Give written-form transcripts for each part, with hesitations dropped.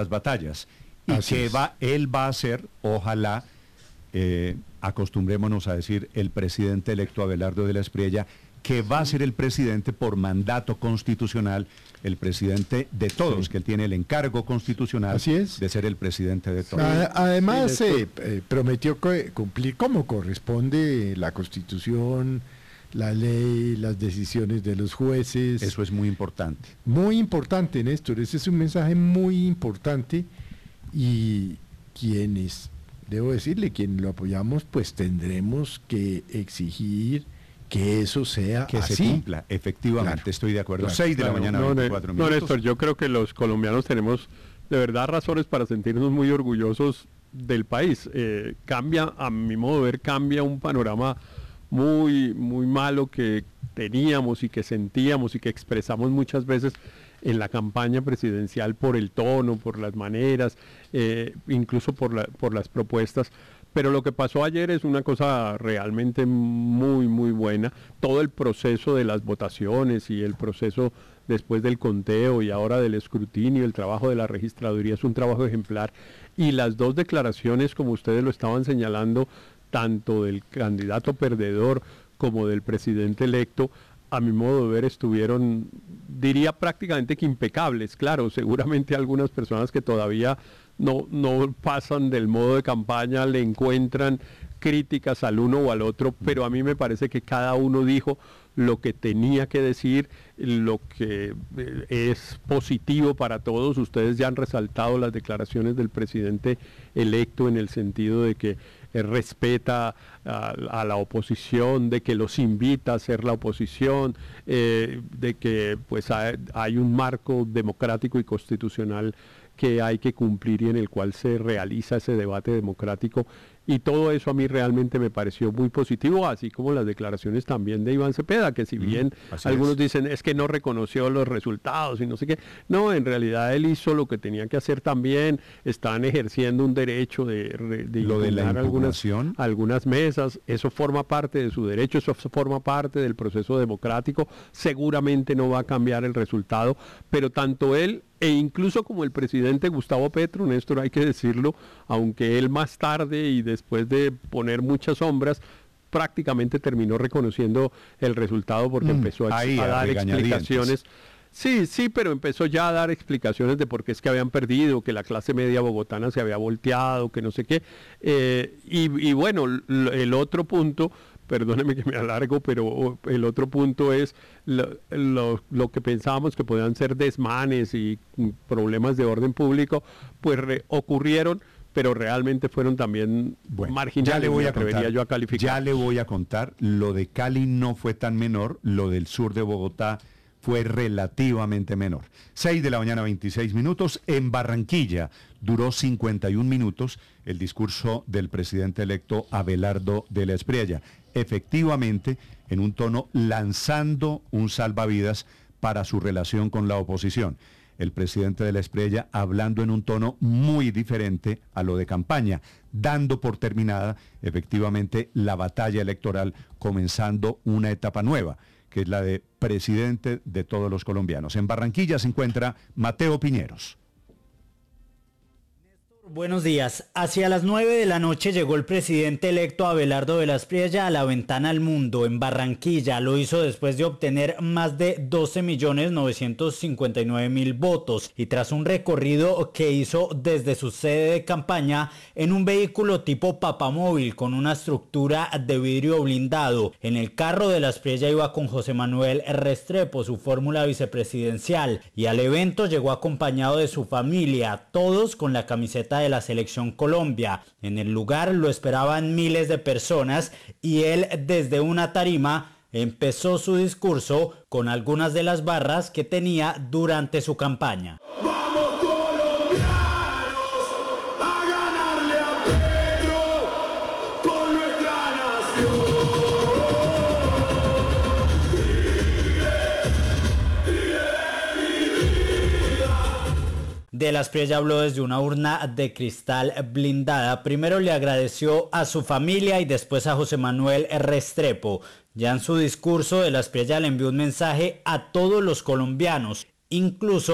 las batallas. Y Así que es. él va a ser, ojalá, acostumbrémonos a decir, el presidente electo Abelardo de la Espriella, que va a ser el presidente por mandato constitucional, el presidente de todos, que él tiene el encargo constitucional Así es. de ser el presidente de todos. Además, Sí, prometió cumplir como corresponde la Constitución, la ley, las decisiones de los jueces. Eso es muy importante. Muy importante, Néstor. Ese es un mensaje muy importante y quienes, debo decirle, quienes lo apoyamos, pues tendremos que exigir que eso sea Que así. se cumpla, efectivamente, Claro, estoy de acuerdo. claro. 6 de la mañana, 24 No, minutos. Néstor, yo creo que los colombianos tenemos de verdad razones para sentirnos muy orgullosos del país. Cambia, a mi modo de ver, cambia un panorama muy, muy malo que teníamos y que sentíamos y que expresamos muchas veces en la campaña presidencial por el tono, por las maneras, incluso por las propuestas. Pero lo que pasó ayer es una cosa realmente muy, muy buena. Todo el proceso de las votaciones y el proceso después del conteo y ahora del escrutinio, el trabajo de la registraduría es un trabajo ejemplar. Y las dos declaraciones, como ustedes lo estaban señalando, tanto del candidato perdedor como del presidente electo, a mi modo de ver estuvieron, diría prácticamente que impecables. Claro, seguramente algunas personas que todavía no pasan del modo de campaña le encuentran críticas al uno o al otro, pero a mí me parece que cada uno dijo lo que tenía que decir, lo que es positivo para todos. Ustedes ya han resaltado las declaraciones del presidente electo en el sentido de que respeta a la oposición, de que los invita a ser la oposición, de que pues hay un marco democrático y constitucional que hay que cumplir y en el cual se realiza ese debate democrático, y todo eso a mí realmente me pareció muy positivo, así como las declaraciones también de Iván Cepeda, que si bien algunos dicen es que no reconoció los resultados y no sé qué, no, en realidad él hizo lo que tenía que hacer también. Están ejerciendo un derecho de Lo de la impugnar impugnación. algunas mesas, eso forma parte de su derecho, eso forma parte del proceso democrático, seguramente no va a cambiar el resultado, pero tanto él e incluso como el presidente Gustavo Petro, Néstor, hay que decirlo, aunque él más tarde y después de poner muchas sombras, prácticamente terminó reconociendo el resultado porque empezó a dar explicaciones. Sí, pero empezó ya a dar explicaciones de por qué es que habían perdido, que la clase media bogotana se había volteado, que no sé qué. Y bueno, el otro punto, perdóneme que me alargo, pero el otro punto es lo que pensábamos que podían ser desmanes y problemas de orden público, pues ocurrieron, pero realmente fueron también marginales. Ya le voy a contar, yo a calificar. Ya le voy a contar, lo de Cali no fue tan menor, lo del sur de Bogotá fue relativamente menor. 6 de la mañana, 26 minutos. En Barranquilla duró 51 minutos el discurso del presidente electo Abelardo de la Espriella. Efectivamente, en un tono lanzando un salvavidas para su relación con la oposición. El presidente de la Espriella hablando en un tono muy diferente a lo de campaña, dando por terminada efectivamente la batalla electoral, comenzando una etapa nueva, que es la de presidente de todos los colombianos. En Barranquilla se encuentra Mateo Piñeros. Buenos días. Hacia las 9 de la noche llegó el presidente electo Abelardo de la Espriella a la ventana al mundo en Barranquilla. Lo hizo después de obtener más de 12.959.000 votos y tras un recorrido que hizo desde su sede de campaña en un vehículo tipo papamóvil con una estructura de vidrio blindado. En el carro de la Espriella iba con José Manuel Restrepo, su fórmula vicepresidencial, y al evento llegó acompañado de su familia, todos con la camiseta de la Selección Colombia. En el lugar lo esperaban miles de personas y él desde una tarima empezó su discurso con algunas de las barras que tenía durante su campaña. ¡Vamos colombianos a ganarle a Pedro con nuestra nación! De la Espriella habló desde una urna de cristal blindada. Primero le agradeció a su familia y después a José Manuel Restrepo. Ya en su discurso, de la Espriella le envió un mensaje a todos los colombianos, incluso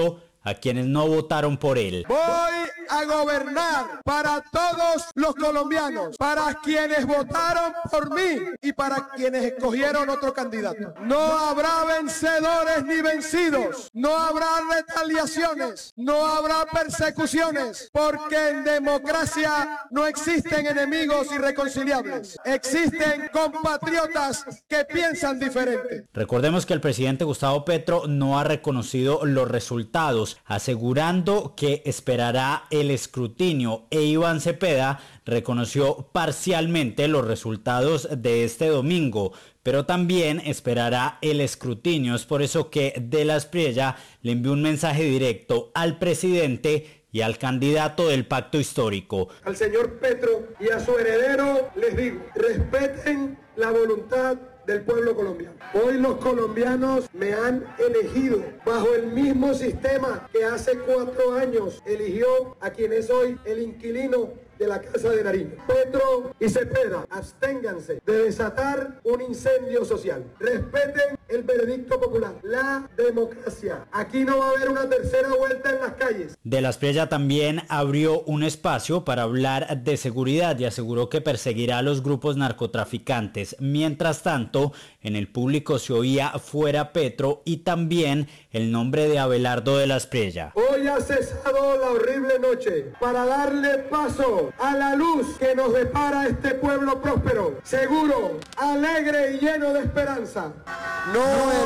a quienes no votaron por él. Voy a gobernar para todos los colombianos, para quienes votaron por mí y para quienes escogieron otro candidato. No habrá vencedores ni vencidos, no habrá retaliaciones, no habrá persecuciones, porque en democracia no existen enemigos irreconciliables, existen compatriotas que piensan diferente. Recordemos que el presidente Gustavo Petro no ha reconocido los resultados, asegurando que esperará el escrutinio, e Iván Cepeda reconoció parcialmente los resultados de este domingo, pero también esperará el escrutinio. Es por eso que De la Espriella le envió un mensaje directo al presidente y al candidato del pacto histórico. Al señor Petro y a su heredero les digo, respeten la voluntad del pueblo colombiano. Hoy los colombianos me han elegido bajo el mismo sistema que hace 4 años eligió a quien es hoy el inquilino de la Casa de Nariño. Petro y Cepeda, absténganse de desatar un incendio social. Respeten el veredicto popular, la democracia. Aquí no va a haber una tercera vuelta en las calles. De la Espriella también abrió un espacio para hablar de seguridad y aseguró que perseguirá a los grupos narcotraficantes. Mientras tanto, en el público se oía fuera Petro y también el nombre de Abelardo de la Espriella. Hoy ha cesado la horrible noche para darle paso a la luz que nos depara este pueblo próspero, seguro, alegre y lleno de esperanza. No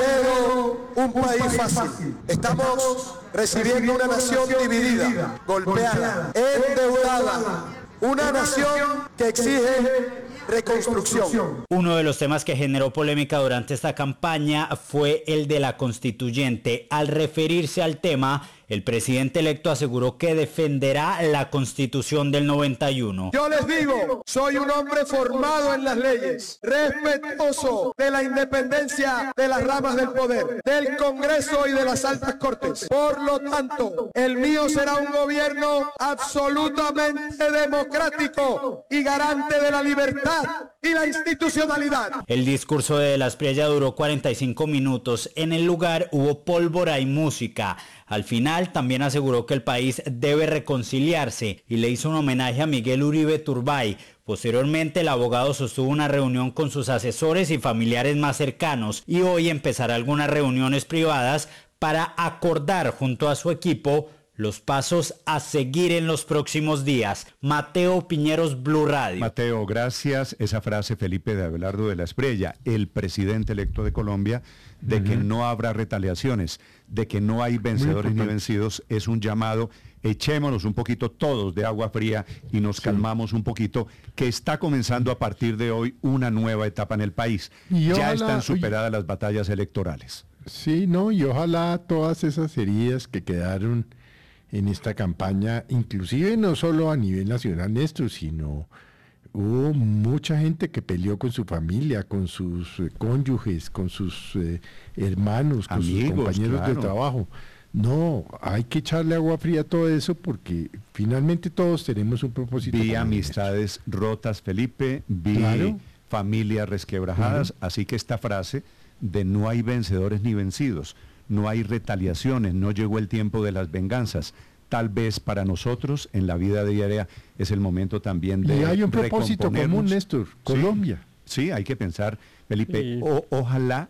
heredo un país fácil. Estamos recibiendo una nación dividida, golpeada, endeudada, una nación que exige reconstrucción. Uno de los temas que generó polémica durante esta campaña fue el de la constituyente. Al referirse al tema, el presidente electo aseguró que defenderá la Constitución del 91. Yo les digo, soy un hombre formado en las leyes, respetuoso de la independencia de las ramas del poder, del Congreso y de las altas cortes. Por lo tanto, el mío será un gobierno absolutamente democrático y garante de la libertad y la institucionalidad. El discurso de la Espriella duró 45 minutos. En el lugar hubo pólvora y música. Al final también aseguró que el país debe reconciliarse y le hizo un homenaje a Miguel Uribe Turbay. Posteriormente, el abogado sostuvo una reunión con sus asesores y familiares más cercanos y hoy empezará algunas reuniones privadas para acordar junto a su equipo los pasos a seguir en los próximos días. Mateo Piñeros, Blue Radio. Mateo, gracias. Esa frase, Felipe, de Abelardo de la Espriella, el presidente electo de Colombia, de que no habrá retaliaciones, de que no hay vencedores ni vencidos, es un llamado. Echémonos un poquito todos de agua fría y nos calmamos un poquito, que está comenzando a partir de hoy una nueva etapa en el país. Ya están superadas las batallas electorales. Sí, no, y ojalá todas esas heridas que quedaron en esta campaña, inclusive no solo a nivel nacional, Néstor, sino hubo mucha gente que peleó con su familia, con sus cónyuges, con sus hermanos, con sus compañeros de trabajo. No, hay que echarle agua fría a todo eso porque finalmente todos tenemos un propósito. Vi amistades rotas, Felipe, vi familias resquebrajadas, así que esta frase de no hay vencedores ni vencidos, no hay retaliaciones, no llegó el tiempo de las venganzas. Tal vez para nosotros en la vida diaria es el momento también de y hay un propósito común, Néstor, Colombia. Sí, hay que pensar, Felipe, ojalá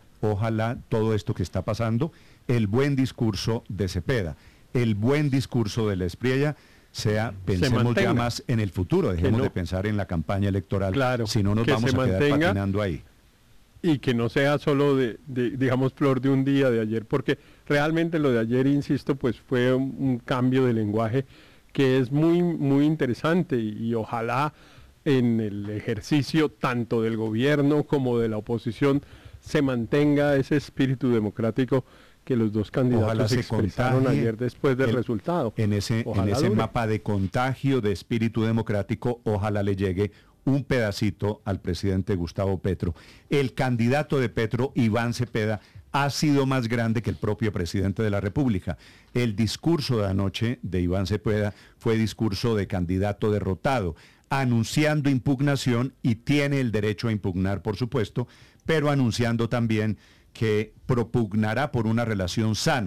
todo esto que está pasando, el buen discurso de Cepeda, el buen discurso de la Espriella, pensemos ya más en el futuro, dejemos de pensar en la campaña electoral, si no nos vamos a quedar patinando ahí. Y que no sea solo digamos, flor de un día de ayer, porque realmente lo de ayer, insisto, pues fue un cambio de lenguaje que es muy, muy interesante y ojalá en el ejercicio tanto del gobierno como de la oposición se mantenga ese espíritu democrático que los dos candidatos expresaron ayer después del resultado. En ese mapa de contagio de espíritu democrático, ojalá le llegue un pedacito al presidente Gustavo Petro. El candidato de Petro, Iván Cepeda, ha sido más grande que el propio presidente de la República. El discurso de anoche de Iván Cepeda fue discurso de candidato derrotado, anunciando impugnación, y tiene el derecho a impugnar, por supuesto, pero anunciando también que propugnará por una relación sana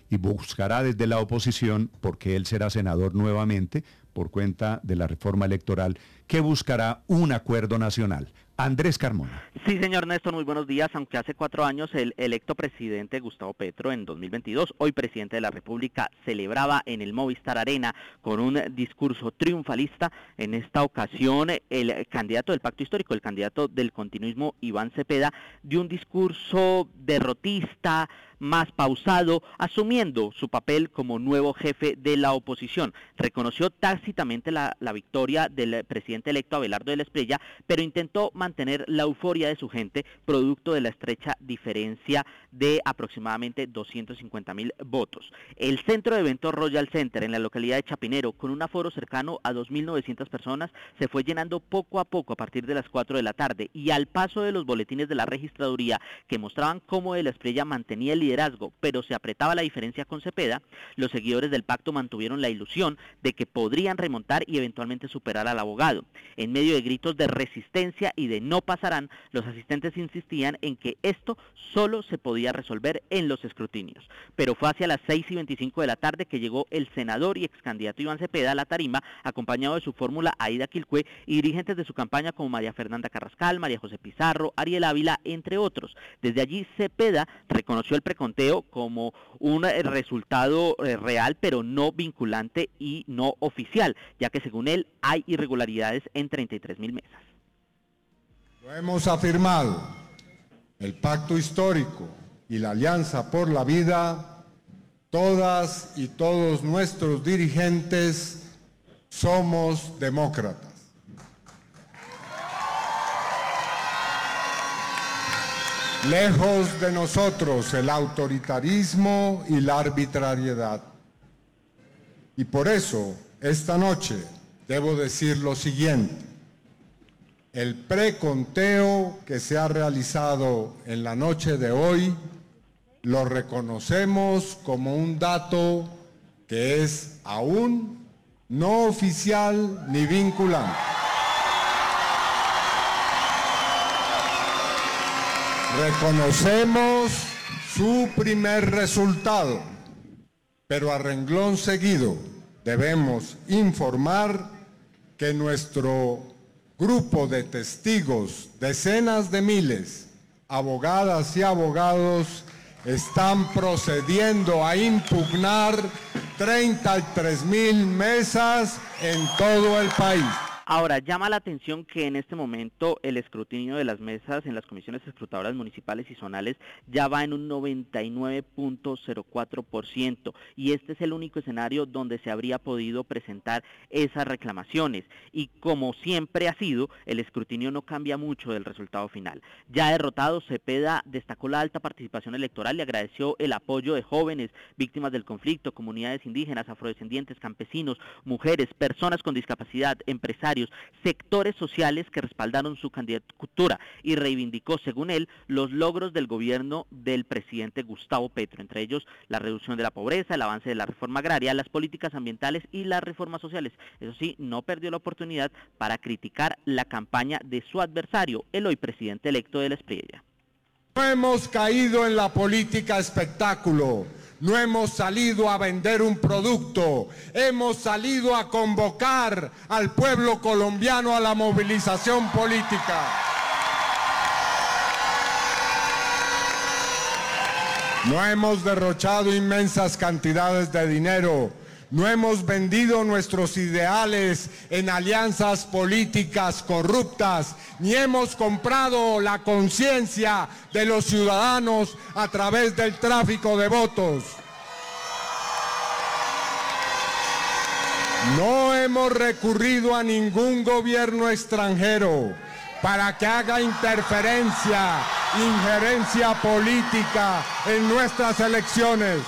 y buscará desde la oposición, porque él será senador nuevamente por cuenta de la reforma electoral, que buscará un acuerdo nacional. Andrés Carmona. Sí, señor Néstor, muy buenos días. Aunque hace 4 años el electo presidente Gustavo Petro, en 2022, hoy presidente de la República, celebraba en el Movistar Arena con un discurso triunfalista, en esta ocasión el candidato del Pacto Histórico, el candidato del continuismo, Iván Cepeda, dio un discurso derrotista, más pausado, asumiendo su papel como nuevo jefe de la oposición. Reconoció tácitamente la victoria del presidente electo Abelardo de la Espriella, pero intentó mantener la euforia de su gente, producto de la estrecha diferencia de aproximadamente 250.000 votos. El centro de eventos Royal Center en la localidad de Chapinero, con un aforo cercano a 2.900 personas, se fue llenando poco a poco a partir de las 4 de la tarde, y al paso de los boletines de la registraduría que mostraban cómo de la Espriella mantenía el liderazgo, pero se apretaba la diferencia con Cepeda, los seguidores del pacto mantuvieron la ilusión de que podrían remontar y eventualmente superar al abogado. En medio de gritos de resistencia y de no pasarán, los asistentes insistían en que esto solo se podía resolver en los escrutinios. Pero fue hacia las 6:25 de la tarde que llegó el senador y ex candidato Iván Cepeda a la tarima, acompañado de su fórmula Aida Quilcue y dirigentes de su campaña como María Fernanda Carrascal, María José Pizarro, Ariel Ávila, entre otros. Desde allí Cepeda reconoció el preconteo como un resultado real, pero no vinculante y no oficial, ya que según él hay irregularidades en 33.000 mesas. Lo hemos afirmado, el pacto histórico y la alianza por la vida, todas y todos nuestros dirigentes somos demócratas. Lejos de nosotros el autoritarismo y la arbitrariedad. Y por eso, esta noche, debo decir lo siguiente. El preconteo que se ha realizado en la noche de hoy, lo reconocemos como un dato que es aún no oficial ni vinculante. Reconocemos su primer resultado, pero a renglón seguido debemos informar que nuestro grupo de testigos, decenas de miles, abogadas y abogados, están procediendo a impugnar 33.000 mesas en todo el país. Ahora, llama la atención que en este momento el escrutinio de las mesas en las comisiones escrutadoras municipales y zonales ya va en un 99.04%, y este es el único escenario donde se habría podido presentar esas reclamaciones, y como siempre ha sido, el escrutinio no cambia mucho del resultado final. Ya derrotado, Cepeda destacó la alta participación electoral y agradeció el apoyo de jóvenes, víctimas del conflicto, comunidades indígenas, afrodescendientes, campesinos, mujeres, personas con discapacidad, empresarios, sectores sociales que respaldaron su candidatura, y reivindicó, según él, los logros del gobierno del presidente Gustavo Petro, entre ellos la reducción de la pobreza, el avance de la reforma agraria, las políticas ambientales y las reformas sociales. Eso sí, no perdió la oportunidad para criticar la campaña de su adversario, el hoy presidente electo de la Espriella. No hemos caído en la política espectáculo. No hemos salido a vender un producto, hemos salido a convocar al pueblo colombiano a la movilización política. No hemos derrochado inmensas cantidades de dinero, no hemos vendido nuestros ideales en alianzas políticas corruptas, ni hemos comprado la conciencia de los ciudadanos a través del tráfico de votos. No hemos recurrido a ningún gobierno extranjero para que haga injerencia política en nuestras elecciones.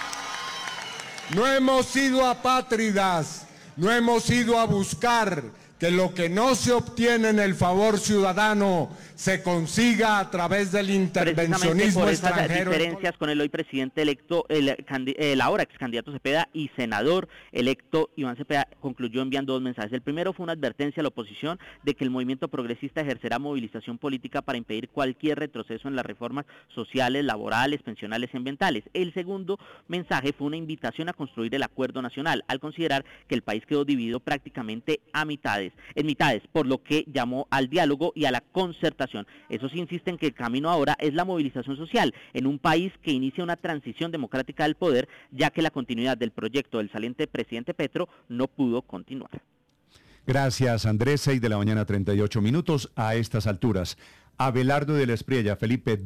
No hemos sido apátridas, no hemos ido a buscar que lo que no se obtiene en el favor ciudadano se consiga a través del intervencionismo por esas extranjero. Diferencias con el hoy presidente electo, el ahora ex candidato Cepeda y senador electo Iván Cepeda concluyó enviando 2 mensajes. El primero fue una advertencia a la oposición de que el movimiento progresista ejercerá movilización política para impedir cualquier retroceso en las reformas sociales, laborales, pensionales y ambientales. El segundo mensaje fue una invitación a construir el acuerdo nacional, al considerar que el país quedó dividido prácticamente en mitades, por lo que llamó al diálogo y a la concertación. Eso sí insiste en que el camino ahora es la movilización social en un país que inicia una transición democrática del poder, ya que la continuidad del proyecto del saliente presidente Petro no pudo continuar. Gracias, Andrés. 6 de la mañana, 38 minutos. A estas alturas, Abelardo de la Espriella, Felipe,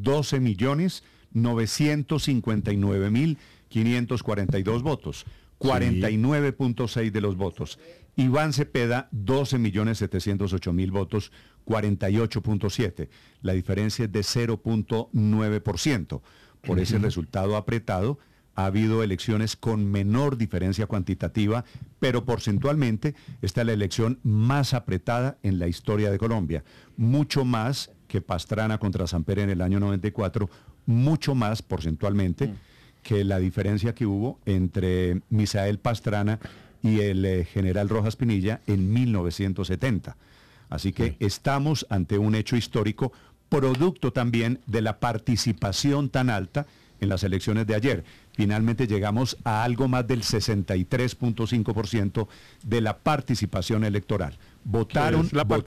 12.959.542 votos. 49.6 de los votos. Iván Cepeda, 12.708.000 votos, 48.7. La diferencia es de 0.9%. Por ese resultado apretado, ha habido elecciones con menor diferencia cuantitativa, pero porcentualmente esta es la elección más apretada en la historia de Colombia. Mucho más que Pastrana contra Samper en el año 94, mucho más porcentualmente que la diferencia que hubo entre Misael Pastrana y el general Rojas Pinilla en 1970. Así que estamos ante un hecho histórico, producto también de la participación tan alta en las elecciones de ayer. Finalmente llegamos a algo más del 63.5% de la participación electoral. Votamos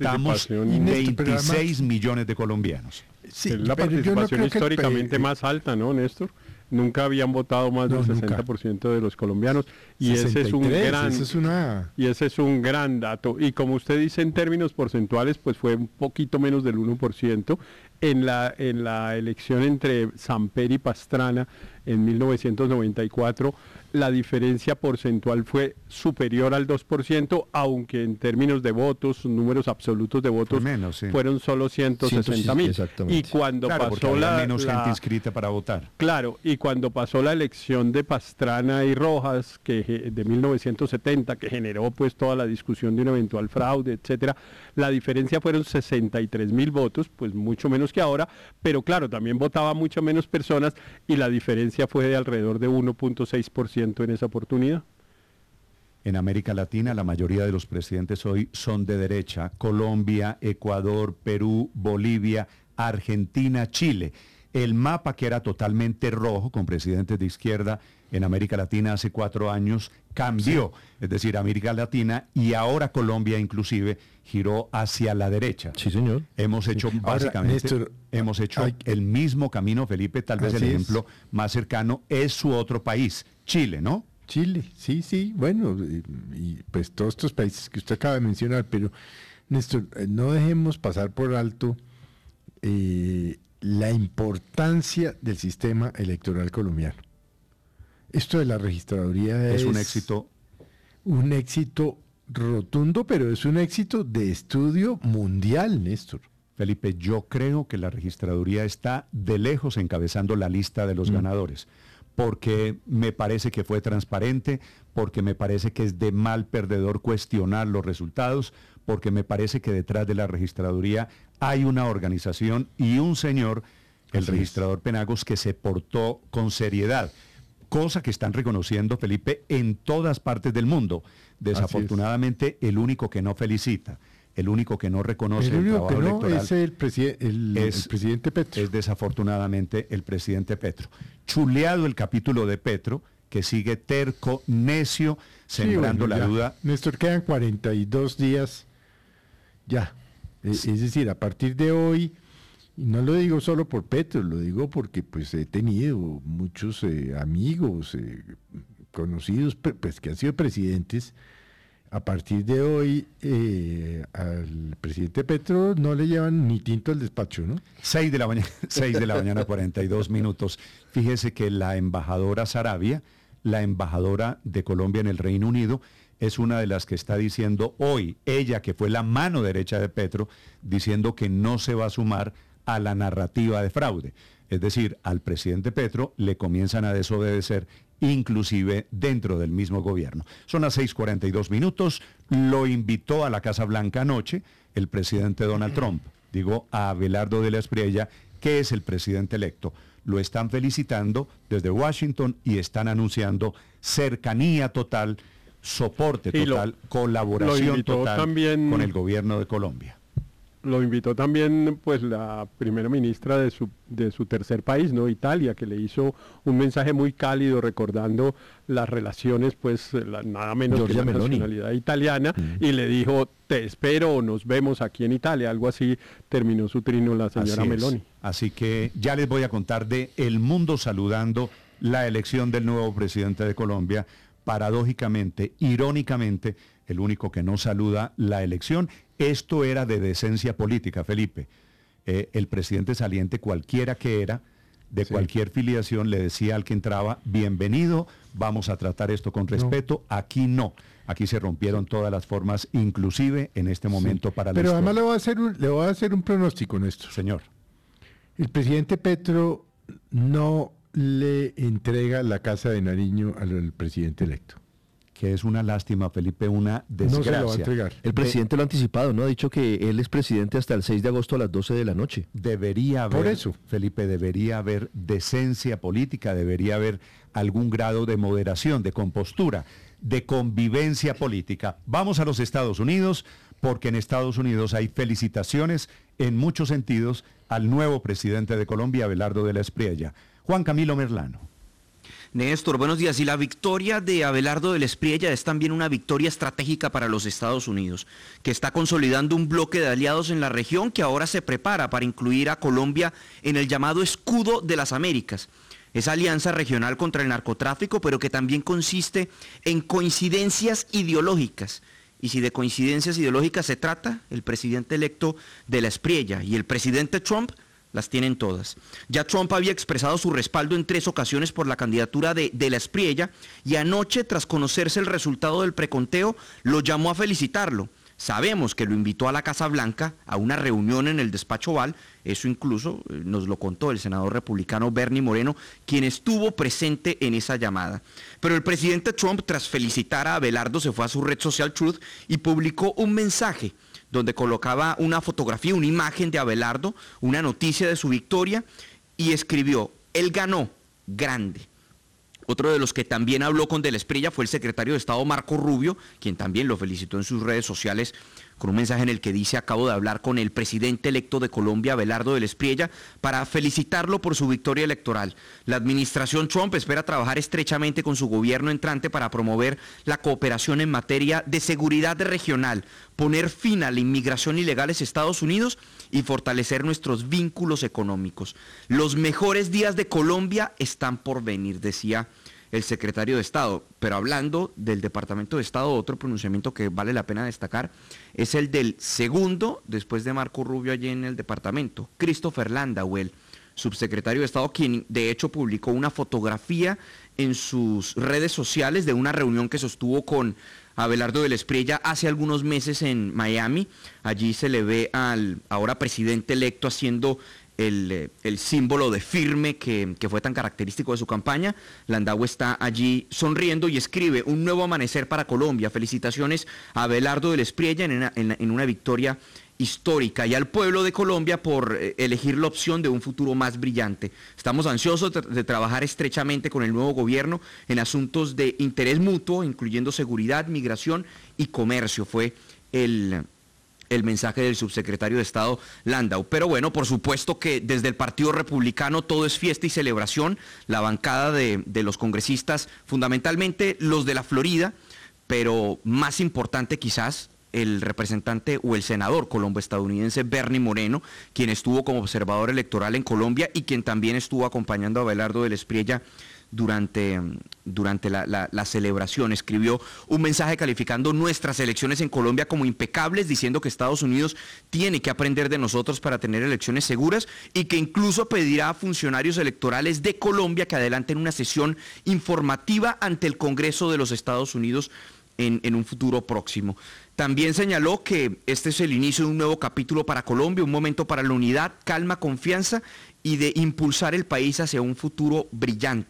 26 millones de colombianos. Sí, es la participación históricamente más alta, ¿no, Néstor? Nunca habían votado más del 60% de los colombianos y 63, ese es un gran dato. Y como usted dice, en términos porcentuales, pues fue un poquito menos del 1%. En la elección entre Samper y Pastrana en 1994, la diferencia porcentual fue superior al 2%, aunque en términos de votos, números absolutos de votos, fueron solo 160.000. Y cuando pasó menos gente inscrita para votar. Claro, y cuando pasó la elección de Pastrana y Rojas, que de 1970, que generó pues toda la discusión de un eventual fraude, etcétera, la diferencia fueron 63.000 votos, pues mucho menos que ahora, pero claro, también votaba mucho menos personas y la diferencia fue de alrededor de 1.6% en esa oportunidad. En América Latina, la mayoría de los presidentes hoy son de derecha: Colombia, Ecuador, Perú, Bolivia, Argentina, Chile. El mapa, que era totalmente rojo con presidentes de izquierda en América Latina hace 4 años, cambió. Sí. Es decir, América Latina y ahora Colombia inclusive giró hacia la derecha. Sí, señor. Hemos hecho básicamente, Néstor, hemos hecho el mismo camino, Felipe. Tal vez el ejemplo más cercano es su otro país, Chile, ¿no? Chile, sí, bueno, y pues todos estos países que usted acaba de mencionar, pero Néstor, no dejemos pasar por alto la importancia del sistema electoral colombiano. Esto de la registraduría es un éxito. Un éxito rotundo, pero es un éxito de estudio mundial, Néstor. Felipe, yo creo que la registraduría está de lejos encabezando la lista de los ganadores, porque me parece que fue transparente, porque me parece que es de mal perdedor cuestionar los resultados, porque me parece que detrás de la registraduría hay una organización y un señor, el registrador Penagos, que se portó con seriedad, cosa que están reconociendo, Felipe, en todas partes del mundo. Desafortunadamente, el único que no felicita, el único que no reconoce el trabajo electoral es el presidente Petro. Es desafortunadamente el presidente Petro. Chuleado el capítulo de Petro, que sigue terco, necio, sembrando la duda. Néstor, quedan 42 días ya. Es decir, a partir de hoy, y no lo digo solo por Petro, lo digo porque pues he tenido muchos amigos, conocidos, pues que han sido presidentes. A partir de hoy, al presidente Petro no le llevan ni tinto al despacho, ¿no? 6 de la mañana, 42 minutos. Fíjese que la embajadora Sarabia, la embajadora de Colombia en el Reino Unido, es una de las que está diciendo hoy, ella que fue la mano derecha de Petro, diciendo que no se va a sumar a la narrativa de fraude. Es decir, al presidente Petro le comienzan a desobedecer inclusive dentro del mismo gobierno. Son las 6:42 minutos. Lo invitó a la Casa Blanca anoche el presidente Donald Trump, digo, a Abelardo de la Espriella, que es el presidente electo. Lo están felicitando desde Washington y están anunciando cercanía total, soporte total, colaboración total también con el gobierno de Colombia. Lo invitó también pues la primera ministra de su tercer país, ¿no? Italia, que le hizo un mensaje muy cálido recordando las relaciones, pues nada menos Giorgia que la Meloni, nacionalidad italiana, y le dijo, te espero, nos vemos aquí en Italia, algo así terminó su trino la señora Meloni. Así que ya les voy a contar de El Mundo saludando la elección del nuevo presidente de Colombia. Paradójicamente, irónicamente, el único que no saluda la elección. Esto era de decencia política, Felipe. El presidente saliente, cualquiera que era, de cualquier filiación, le decía al que entraba, bienvenido, vamos a tratar esto con respeto. No. Aquí no. Aquí se rompieron todas las formas, inclusive en este momento para la Pero historia. además le voy a hacer un pronóstico, Néstor. Señor. El presidente Petro no le entrega la Casa de Nariño al presidente electo. Que es una lástima, Felipe, una desgracia. No se lo va a entregar. El presidente lo ha anticipado, ¿no? Ha dicho que él es presidente hasta el 6 de agosto a las 12 de la noche. Debería haber, por eso, Felipe, debería haber decencia política, debería haber algún grado de moderación, de compostura, de convivencia política. Vamos a los Estados Unidos, porque en Estados Unidos hay felicitaciones en muchos sentidos al nuevo presidente de Colombia, Abelardo de la Espriella. Juan Camilo Merlano. Néstor, buenos días. Y la victoria de Abelardo de la Espriella es también una victoria estratégica para los Estados Unidos, que está consolidando un bloque de aliados en la región que ahora se prepara para incluir a Colombia en el llamado Escudo de las Américas. Esa alianza regional contra el narcotráfico, pero que también consiste en coincidencias ideológicas. Y si de coincidencias ideológicas se trata, el presidente electo de la Espriella y el presidente Trump las tienen todas. Ya Trump había expresado su respaldo en 3 ocasiones por la candidatura de la Espriella y anoche, tras conocerse el resultado del preconteo, lo llamó a felicitarlo. Sabemos que lo invitó a la Casa Blanca a una reunión en el despacho Oval, eso incluso nos lo contó el senador republicano Bernie Moreno, quien estuvo presente en esa llamada. Pero el presidente Trump, tras felicitar a Abelardo, se fue a su red social Truth y publicó un mensaje donde colocaba una fotografía, una imagen de Abelardo, una noticia de su victoria, y escribió, él ganó, grande. Otro de los que también habló con de la Espriella fue el secretario de Estado Marco Rubio, quien también lo felicitó en sus redes sociales con un mensaje en el que dice, acabo de hablar con el presidente electo de Colombia, Abelardo de la Espriella, para felicitarlo por su victoria electoral. La administración Trump espera trabajar estrechamente con su gobierno entrante para promover la cooperación en materia de seguridad regional, poner fin a la inmigración ilegal a Estados Unidos y fortalecer nuestros vínculos económicos. Los mejores días de Colombia están por venir, decía el secretario de Estado. Pero hablando del Departamento de Estado, otro pronunciamiento que vale la pena destacar es el del segundo, después de Marco Rubio allí en el departamento, Christopher Landau, el subsecretario de Estado, quien de hecho publicó una fotografía en sus redes sociales de una reunión que sostuvo con Abelardo de la Espriella hace algunos meses en Miami. Allí se le ve al ahora presidente electo haciendo el símbolo de firme que fue tan característico de su campaña. Landau está allí sonriendo y escribe, un nuevo amanecer para Colombia. Felicitaciones a Abelardo de la Espriella en una victoria histórica y al pueblo de Colombia por elegir la opción de un futuro más brillante. Estamos ansiosos de trabajar estrechamente con el nuevo gobierno en asuntos de interés mutuo, incluyendo seguridad, migración y comercio. Fue el mensaje del subsecretario de Estado Landau. Pero bueno, por supuesto que desde el Partido Republicano todo es fiesta y celebración. La bancada de los congresistas, fundamentalmente los de la Florida, pero más importante quizás el representante o el senador colombo-estadounidense Bernie Moreno, quien estuvo como observador electoral en Colombia y quien también estuvo acompañando a Abelardo de la Espriella durante la celebración. Escribió un mensaje calificando nuestras elecciones en Colombia como impecables, diciendo que Estados Unidos tiene que aprender de nosotros para tener elecciones seguras y que incluso pedirá a funcionarios electorales de Colombia que adelanten una sesión informativa ante el Congreso de los Estados Unidos en un futuro próximo. También señaló que este es el inicio de un nuevo capítulo para Colombia, un momento para la unidad, calma, confianza y de impulsar el país hacia un futuro brillante.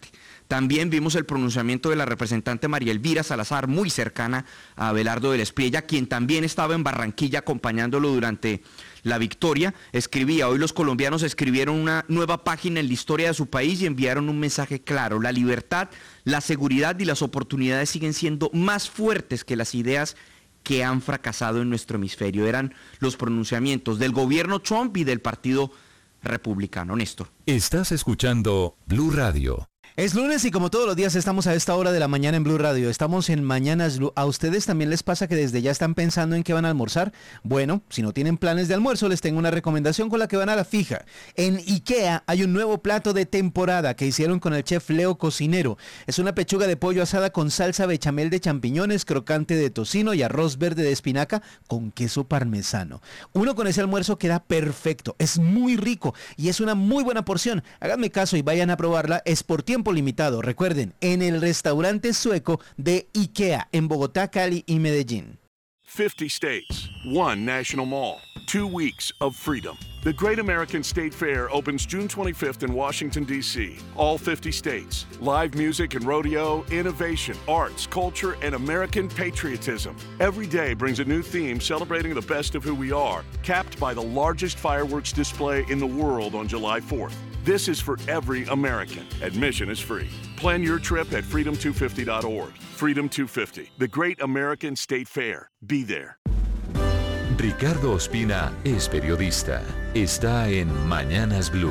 También vimos el pronunciamiento de la representante María Elvira Salazar, muy cercana a Abelardo de la Espriella, quien también estaba en Barranquilla acompañándolo durante la victoria. Escribía: hoy los colombianos escribieron una nueva página en la historia de su país y enviaron un mensaje claro: la libertad, la seguridad y las oportunidades siguen siendo más fuertes que las ideas que han fracasado en nuestro hemisferio. Eran los pronunciamientos del gobierno Trump y del Partido Republicano. Néstor. Estás escuchando Blue Radio. Es lunes y como todos los días estamos a esta hora de la mañana en Blue Radio. Estamos en Mañanas Blue. ¿A ustedes también les pasa que desde ya están pensando en qué van a almorzar? Bueno, si no tienen planes de almuerzo, les tengo una recomendación con la que van a la fija. En IKEA hay un nuevo plato de temporada que hicieron con el chef Leo Cocinero. Es una pechuga de pollo asada con salsa bechamel de champiñones, crocante de tocino y arroz verde de espinaca con queso parmesano. Uno con ese almuerzo queda perfecto. Es muy rico y es una muy buena porción. Háganme caso y vayan a probarla. Es por tiempo limitado. Recuerden, en el restaurante sueco de IKEA en Bogotá, Cali y Medellín. 50 states, one national mall, 2 weeks of freedom. The Great American State Fair opens June 25th in Washington, D.C. All 50 states. Live music and rodeo, innovation, arts, culture, and American patriotism. Every day brings a new theme celebrating the best of who we are, capped by the largest fireworks display in the world on July 4th. This is for every American. Admission is free. Plan your trip at freedom250.org. Freedom 250, the Great American State Fair. Be there. Ricardo Ospina es periodista. Está en Mañanas Blue.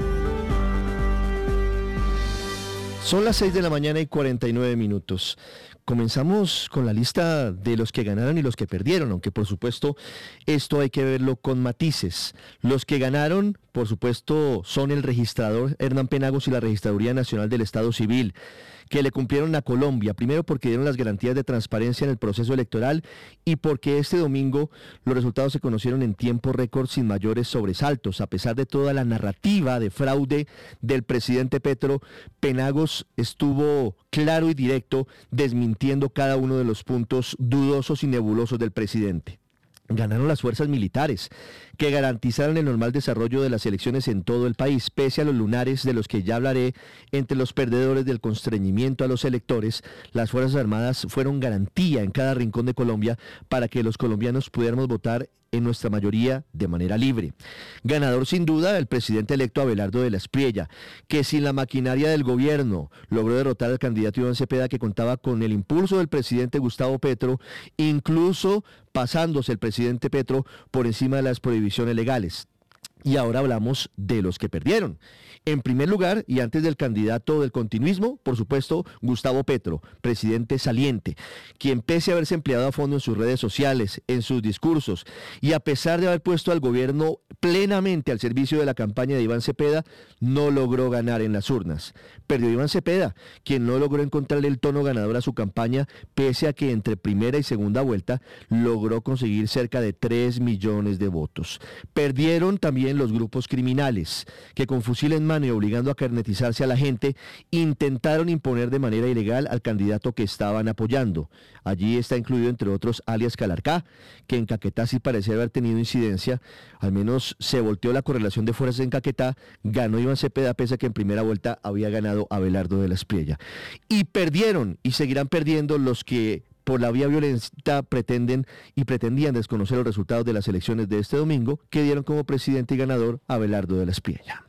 Son las 6 de la mañana y 49 minutos. Comenzamos con la lista de los que ganaron y los que perdieron, aunque por supuesto esto hay que verlo con matices. Los que ganaron, por supuesto, son el registrador Hernán Penagos y la Registraduría Nacional del Estado Civil, que le cumplieron a Colombia, primero porque dieron las garantías de transparencia en el proceso electoral y porque este domingo los resultados se conocieron en tiempo récord sin mayores sobresaltos. A pesar de toda la narrativa de fraude del presidente Petro, Penagos estuvo claro y directo desmintiendo cada uno de los puntos dudosos y nebulosos del presidente. Ganaron las fuerzas militares, que garantizaron el normal desarrollo de las elecciones en todo el país, pese a los lunares de los que ya hablaré. Entre los perdedores del constreñimiento a los electores, las Fuerzas Armadas fueron garantía en cada rincón de Colombia para que los colombianos pudiéramos votar en nuestra mayoría de manera libre. Ganador sin duda el presidente electo Abelardo de la Espriella, que sin la maquinaria del gobierno logró derrotar al candidato Iván Cepeda, que contaba con el impulso del presidente Gustavo Petro, incluso pasándose el presidente Petro por encima de las prohibiciones legales. Y ahora hablamos de los que perdieron. En primer lugar, y antes del candidato del continuismo, por supuesto, Gustavo Petro, presidente saliente, quien pese a haberse empleado a fondo en sus redes sociales, en sus discursos, y a pesar de haber puesto al gobierno plenamente al servicio de la campaña de Iván Cepeda, no logró ganar en las urnas. Perdió Iván Cepeda, quien no logró encontrarle el tono ganador a su campaña, pese a que entre primera y segunda vuelta logró conseguir cerca de 3 millones de votos. Perdieron también los grupos criminales, que con fusil en mano y obligando a carnetizarse a la gente, intentaron imponer de manera ilegal al candidato que estaban apoyando. Allí está incluido, entre otros, alias Calarcá, que en Caquetá sí parecía haber tenido incidencia. Al menos se volteó la correlación de fuerzas en Caquetá, ganó Iván Cepeda, pese a que en primera vuelta había ganado Abelardo de la Espriella. Y perdieron, y seguirán perdiendo, los que por la vía violenta pretendían desconocer los resultados de las elecciones de este domingo, que dieron como presidente y ganador a Abelardo de la Espriella.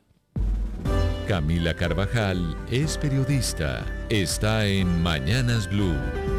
Camila Carvajal es periodista. Está en Mañanas Blue.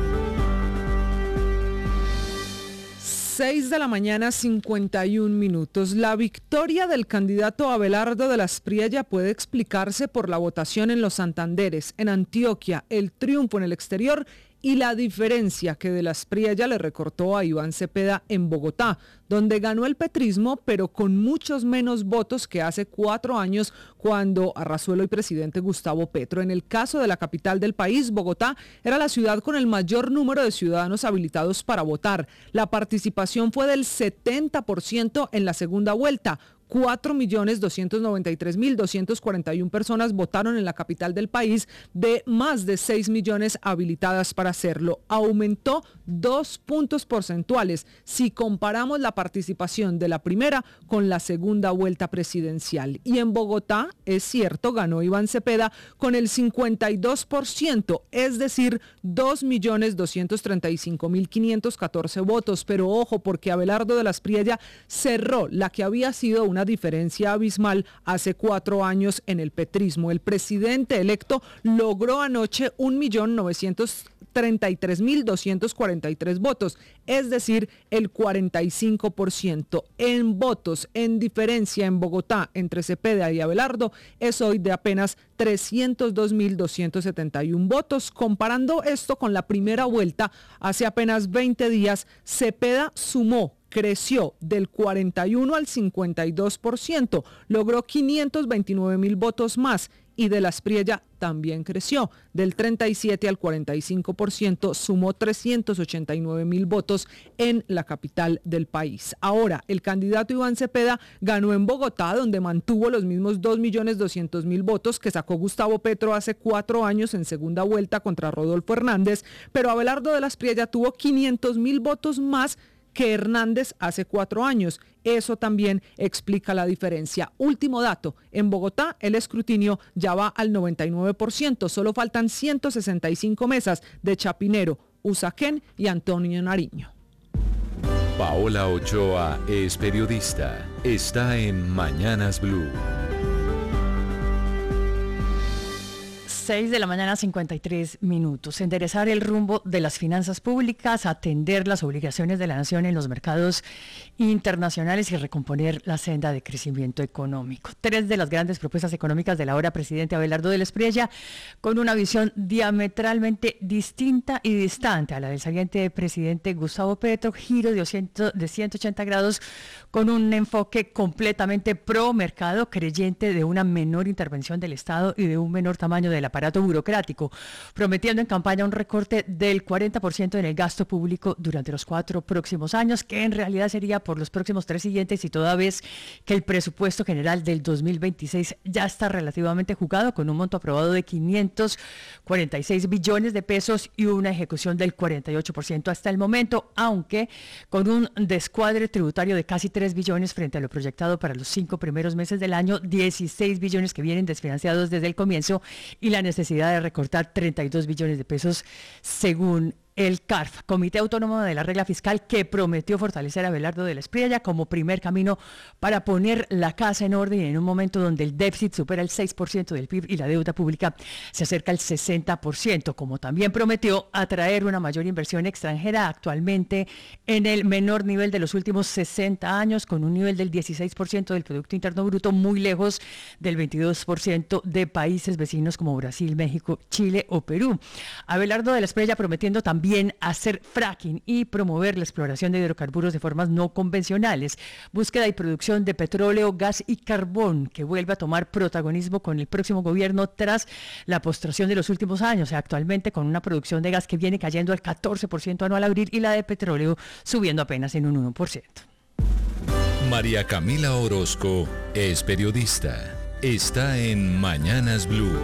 6 de la mañana, 51 minutos. La victoria del candidato Abelardo de la Espriella puede explicarse por la votación en los Santanderes, en Antioquia, el triunfo en el exterior y la diferencia que de la Espriella le recortó a Iván Cepeda en Bogotá, donde ganó el petrismo, pero con muchos menos votos que hace 4 años cuando arrasó el hoy presidente Gustavo Petro. En el caso de la capital del país, Bogotá era la ciudad con el mayor número de ciudadanos habilitados para votar. La participación fue del 70% en la segunda vuelta, 4.293.241 personas votaron en la capital del país, de más de 6 millones habilitadas para hacerlo. Aumentó 2 puntos porcentuales si comparamos la participación de la primera con la segunda vuelta presidencial. Y en Bogotá, es cierto, ganó Iván Cepeda con el 52%, es decir, 2.235.514 votos. Pero ojo, porque Abelardo de la Espriella cerró la que había sido una diferencia abismal hace 4 años en el petrismo. El presidente electo logró anoche 1.933.243 votos, es decir, el 45%. En votos, en diferencia en Bogotá entre Cepeda y Abelardo, es hoy de apenas 302.271 votos. Comparando esto con la primera vuelta, hace apenas 20 días, Cepeda creció del 41 al 52%, logró 529.000 votos más, y de la Espriella también creció del 37 al 45%, sumó 389.000 votos en la capital del país. Ahora, el candidato Iván Cepeda ganó en Bogotá, donde mantuvo los mismos 2.200.000 votos que sacó Gustavo Petro hace 4 años en segunda vuelta contra Rodolfo Hernández, pero Abelardo de la Espriella tuvo 500.000 votos más que Hernández hace 4 años. Eso también explica la diferencia. Último dato, en Bogotá el escrutinio ya va al 99%, solo faltan 165 mesas de Chapinero, Usaquén y Antonio Nariño. Paola Ochoa es periodista. Está en Mañanas Blue. 6 de la mañana, 53 minutos. Enderezar el rumbo de las finanzas públicas, atender las obligaciones de la nación en los mercados internacionales y recomponer la senda de crecimiento económico. 3 de las grandes propuestas económicas del ahora presidente Abelardo de la Espriella, con una visión diametralmente distinta y distante a la del saliente presidente Gustavo Petro, giro de 180 grados con un enfoque completamente pro mercado, creyente de una menor intervención del Estado y de un menor tamaño del aparato burocrático, prometiendo en campaña un recorte del 40% en el gasto público durante los 4 próximos años, que en realidad sería por los próximos 3 siguientes, y toda vez que el presupuesto general del 2026 ya está relativamente jugado, con un monto aprobado de 546 billones de pesos y una ejecución del 48% hasta el momento, aunque con un descuadre tributario de casi 3 billones frente a lo proyectado para los 5 primeros meses del año, 16 billones que vienen desfinanciados desde el comienzo y la necesidad de recortar 32 billones de pesos según el CARF, Comité Autónomo de la Regla Fiscal, que prometió fortalecer a Abelardo de la Espriella como primer camino para poner la casa en orden en un momento donde el déficit supera el 6% del PIB y la deuda pública se acerca al 60%, como también prometió atraer una mayor inversión extranjera, actualmente en el menor nivel de los últimos 60 años, con un nivel del 16% del Producto Interno Bruto, muy lejos del 22% de países vecinos como Brasil, México, Chile o Perú. Abelardo de la Espriella prometiendo también hacer fracking y promover la exploración de hidrocarburos de formas no convencionales, búsqueda y producción de petróleo, gas y carbón, que vuelve a tomar protagonismo con el próximo gobierno tras la postración de los últimos años, actualmente con una producción de gas que viene cayendo al 14% anual abril y la de petróleo subiendo apenas en un 1%. María Camila Orozco es periodista. Está en Mañanas Blue.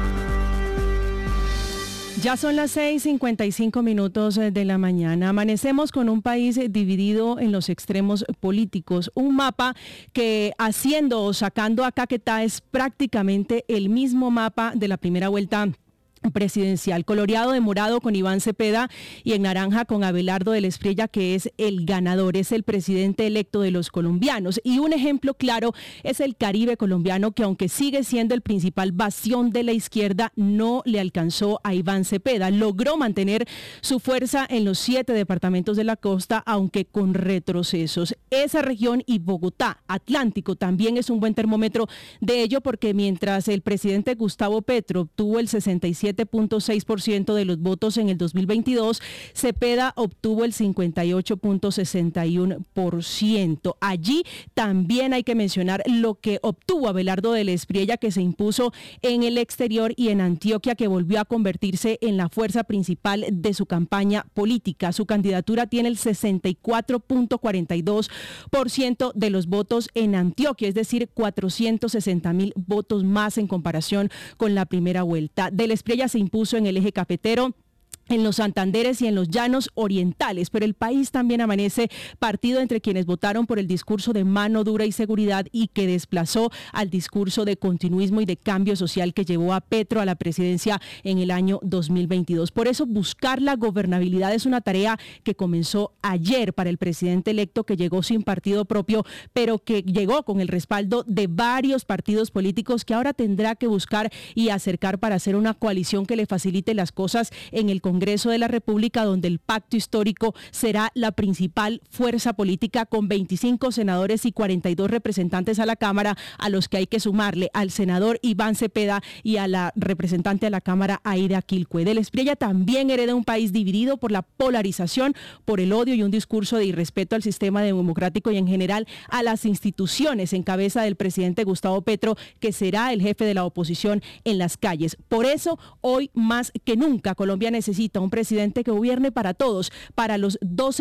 Ya son las 6:55 minutos de la mañana. Amanecemos con un país dividido en los extremos políticos. Un mapa que, haciendo o sacando a Caquetá, es prácticamente el mismo mapa de la primera vuelta presidencial, coloreado de morado con Iván Cepeda y en naranja con Abelardo de la Espriella, que es el ganador, es el presidente electo de los colombianos. Y un ejemplo claro es el Caribe colombiano, que aunque sigue siendo el principal bastión de la izquierda, no le alcanzó a Iván Cepeda. Logró mantener su fuerza en los 7 departamentos de la costa, aunque con retrocesos. Esa región y Bogotá, Atlántico, también es un buen termómetro de ello, porque mientras el presidente Gustavo Petro obtuvo el 67% 57.6% de los votos en el 2022, Cepeda obtuvo el 58.61%. Allí también hay que mencionar lo que obtuvo Abelardo del Espriella, que se impuso en el exterior, y en Antioquia, que volvió a convertirse en la fuerza principal de su campaña política. Su candidatura tiene el 64.42% de los votos en Antioquia, es decir, 460.000 votos más en comparación con la primera vuelta. Del Espriella se impuso en el eje cafetero, en los Santanderes y en los llanos orientales, pero el país también amanece partido entre quienes votaron por el discurso de mano dura y seguridad y que desplazó al discurso de continuismo y de cambio social que llevó a Petro a la presidencia en el año 2022. Por eso buscar la gobernabilidad es una tarea que comenzó ayer para el presidente electo, que llegó sin partido propio, pero que llegó con el respaldo de varios partidos políticos que ahora tendrá que buscar y acercar para hacer una coalición que le facilite las cosas en el Congreso de la República, donde el pacto histórico será la principal fuerza política, con 25 senadores y 42 representantes a la Cámara, a los que hay que sumarle al senador Iván Cepeda y a la representante a la Cámara Aida Quilcue. Del Espriella también hereda un país dividido por la polarización, por el odio y un discurso de irrespeto al sistema democrático y en general a las instituciones, en cabeza del presidente Gustavo Petro, que será el jefe de la oposición en las calles. Por eso, hoy más que nunca, Colombia necesita un presidente que gobierne para todos, para los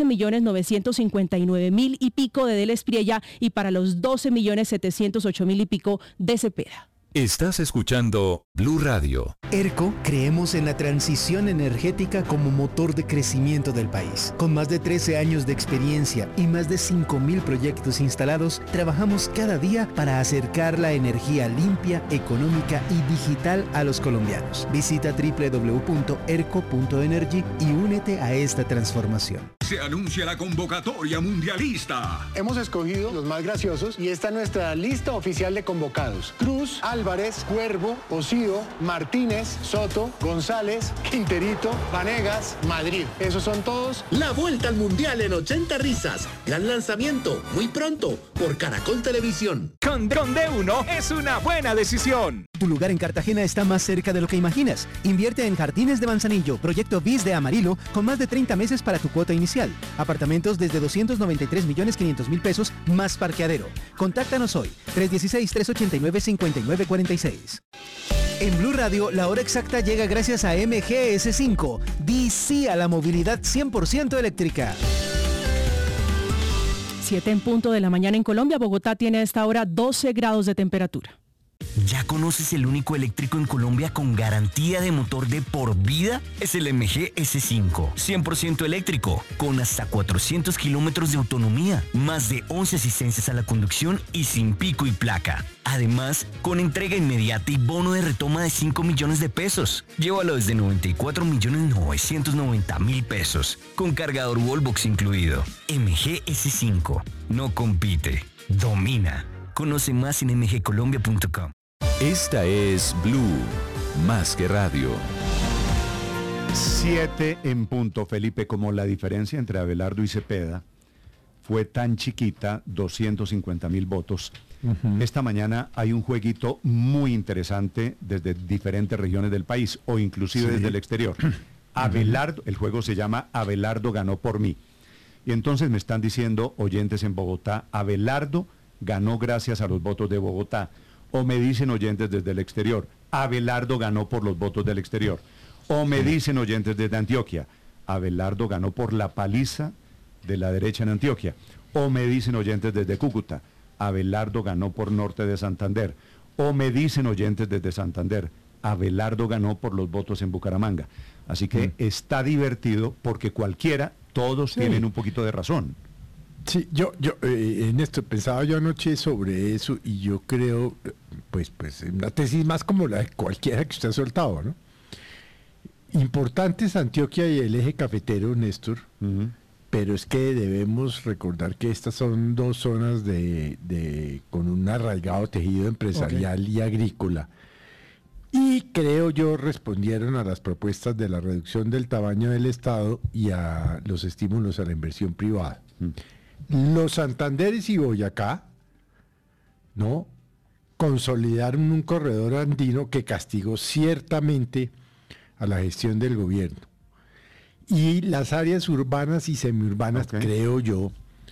12.959.000 y pico de Del Espriella y para los 12.708.000 y pico de Cepeda. Estás escuchando Blue Radio. ERCO, creemos en la transición energética como motor de crecimiento del país. Con más de 13 años de experiencia y más de 5.000 proyectos instalados, trabajamos cada día para acercar la energía limpia, económica y digital a los colombianos. Visita www.erco.energy y únete a esta transformación. Se anuncia la convocatoria mundialista. Hemos escogido los más graciosos y esta es nuestra lista oficial de convocados. Cruz, Álvarez, Cuervo, Osío, Martínez, Soto, González, Quinterito, Vanegas, Madrid. Esos son todos. La vuelta al mundial en 80 risas. Gran lanzamiento, muy pronto, por Caracol Televisión. Con Dron D1 es una buena decisión. Tu lugar en Cartagena está más cerca de lo que imaginas. Invierte en Jardines de Manzanillo, proyecto BIS de Amarillo, con más de 30 meses para tu cuota inicial. Apartamentos desde 293.500.000 pesos más parqueadero. Contáctanos hoy, 316-389-5946. En Blue Radio, la hora exacta llega gracias a MGS5. Di sí a la movilidad 100% eléctrica. 7 en punto de la mañana en Colombia. Bogotá tiene a esta hora 12 grados de temperatura. ¿Ya conoces el único eléctrico en Colombia con garantía de motor de por vida? Es el MG S5, 100% eléctrico, con hasta 400 kilómetros de autonomía, más de 11 asistencias a la conducción y sin pico y placa. Además, con entrega inmediata y bono de retoma de 5 millones de pesos. Llévalo desde 94.990.000 pesos, con cargador Wallbox incluido. MG S5, no compite, domina. Conoce más en mgcolombia.com. Esta es Blue, más que radio. 7 en punto, Felipe. Como la diferencia entre Abelardo y Cepeda fue tan chiquita, 250.000 votos. Esta mañana hay un jueguito muy interesante desde diferentes regiones del país o inclusive desde el exterior. Abelardo, el juego se llama Abelardo ganó por mí. Y entonces me están diciendo oyentes en Bogotá, Abelardo ganó gracias a los votos de Bogotá. O me dicen oyentes desde el exterior, Abelardo ganó por los votos del exterior. O me dicen oyentes desde Antioquia, Abelardo ganó por la paliza de la derecha en Antioquia. O me dicen oyentes desde Cúcuta, Abelardo ganó por norte de Santander. O me dicen oyentes desde Santander, Abelardo ganó por los votos en Bucaramanga. Así que está divertido porque cualquiera, todos tienen un poquito de razón. Sí, yo en esto pensaba yo anoche sobre eso y yo creo, pues una tesis más como la de cualquiera que usted ha soltado, ¿no? Importantes Antioquia y el eje cafetero, Néstor, pero es que debemos recordar que estas son dos zonas con un arraigado tejido empresarial y agrícola. Y creo yo respondieron a las propuestas de la reducción del tamaño del Estado y a los estímulos a la inversión privada. Los Santanderes y Boyacá, ¿no?, consolidaron un corredor andino que castigó ciertamente a la gestión del gobierno. Y las áreas urbanas y semiurbanas, creo yo,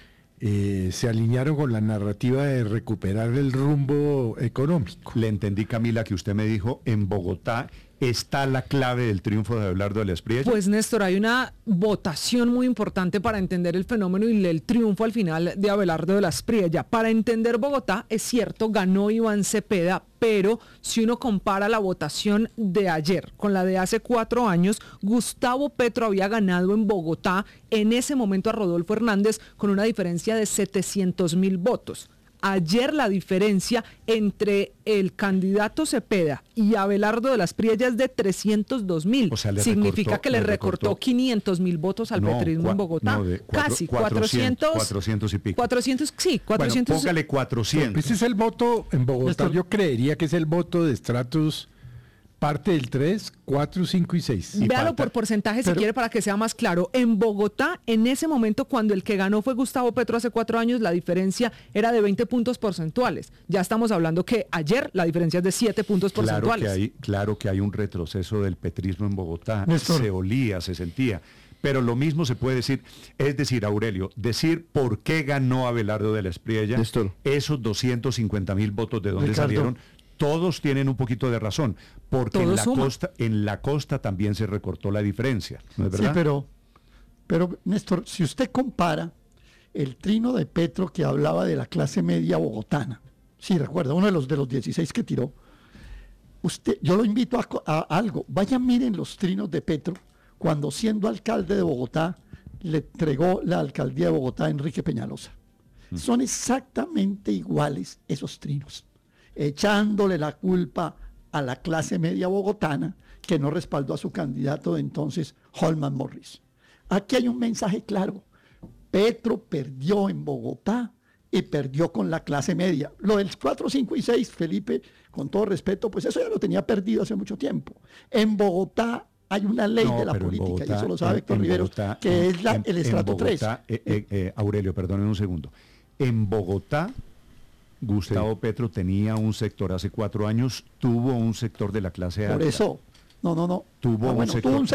se alinearon con la narrativa de recuperar el rumbo económico. Le entendí, Camila, que usted me dijo, en Bogotá está la clave del triunfo de Abelardo de la Espriella. Pues Néstor, hay una votación muy importante para entender el fenómeno y el triunfo al final de Abelardo de la Espriella. Para entender Bogotá, es cierto, ganó Iván Cepeda, pero si uno compara la votación de ayer con la de hace 4 años, Gustavo Petro había ganado en Bogotá en ese momento a Rodolfo Hernández con una diferencia de 700.000 votos. Ayer la diferencia entre el candidato Cepeda y Abelardo de la Espriella es de 302.000. O sea, significa que le recortó 500.000 votos al petrismo en Bogotá. Casi 400 y pico. 400, sí, 400. Bueno, póngale 400. Ese es el voto en Bogotá. Yo creería que es el voto de estratos parte del 3, 4, 5 y 6. Véalo por porcentaje si quiere para que sea más claro. En Bogotá, en ese momento, cuando el que ganó fue Gustavo Petro hace 4 años, la diferencia era de 20 puntos porcentuales. Ya estamos hablando que ayer la diferencia es de 7 puntos porcentuales. Claro que hay un retroceso del petrismo en Bogotá. Néstor. Se olía, se sentía. Pero lo mismo se puede decir, es decir, Aurelio, decir por qué ganó Abelardo de la Espriella, Néstor, esos 250.000 votos, ¿de dónde salieron? Todos tienen un poquito de razón, porque en la costa también se recortó la diferencia, ¿no es verdad? Sí, pero Néstor, si usted compara el trino de Petro que hablaba de la clase media bogotana, sí, recuerda, uno de los 16 que tiró, yo lo invito a algo, vayan miren los trinos de Petro cuando siendo alcalde de Bogotá le entregó la alcaldía de Bogotá a Enrique Peñalosa. Son exactamente iguales esos trinos, echándole la culpa a la clase media bogotana que no respaldó a su candidato de entonces, Holman Morris. Aquí hay un mensaje claro. Petro perdió en Bogotá y perdió con la clase media. Lo del 4, 5 y 6, Felipe, con todo respeto, pues eso ya lo tenía perdido hace mucho tiempo. En Bogotá hay una ley de la política, Bogotá, y eso lo sabe Héctor Rivero, que es el estrato 3. Aurelio, perdónenme un segundo. En Bogotá, Gustavo Petro tenía un sector hace 4 años, tuvo un sector de la clase alta. Por eso, no. Tuvo un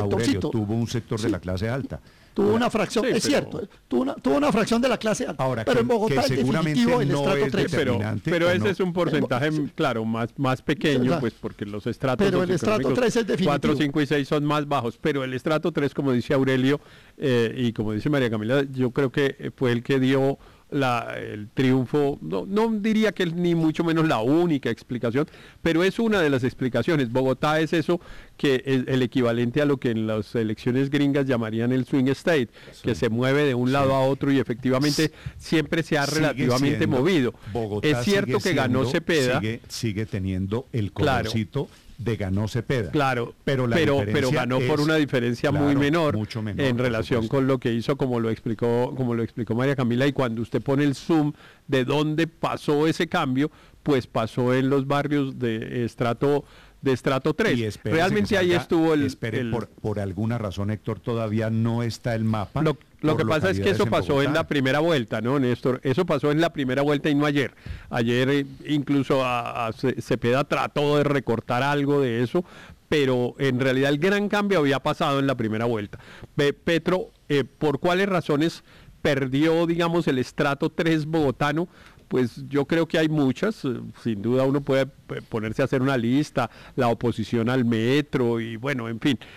sector de la clase alta. Tuvo una fracción, es cierto, tuvo una fracción de la clase alta. Ahora, pero en Bogotá es definitivo el estrato 3. Pero ese es un porcentaje, claro, más pequeño, pues porque los estratos pero el estrato 3 es definitivo. 4, 5 y 6 son más bajos, pero el estrato 3, como dice Aurelio, y como dice María Camila, yo creo que fue el que dio el triunfo, no diría que es ni mucho menos la única explicación, pero es una de las explicaciones. Bogotá es eso que es el equivalente a lo que en las elecciones gringas llamarían el swing state, que se mueve de un lado a otro y efectivamente siempre se ha relativamente movido. Bogotá es cierto que ganó Cepeda. Sigue teniendo el colorcito de ganó Cepeda. Claro, pero ganó por una diferencia muy menor, mucho menor en relación con lo que hizo, como lo explicó María Camila, y cuando usted pone el zoom de dónde pasó ese cambio, pues pasó en los barrios de estrato 3. Realmente ahí estuvo por alguna razón, Héctor, todavía no está el mapa. Lo que pasa es que eso pasó en la primera vuelta, ¿no, Néstor? Eso pasó en la primera vuelta y no ayer. Ayer incluso a Cepeda trató de recortar algo de eso, pero en realidad el gran cambio había pasado en la primera vuelta. Petro, ¿por cuáles razones perdió, digamos, el estrato 3 bogotano? Pues yo creo que hay muchas, sin duda uno puede ponerse a hacer una lista, la oposición al metro y bueno, en fin,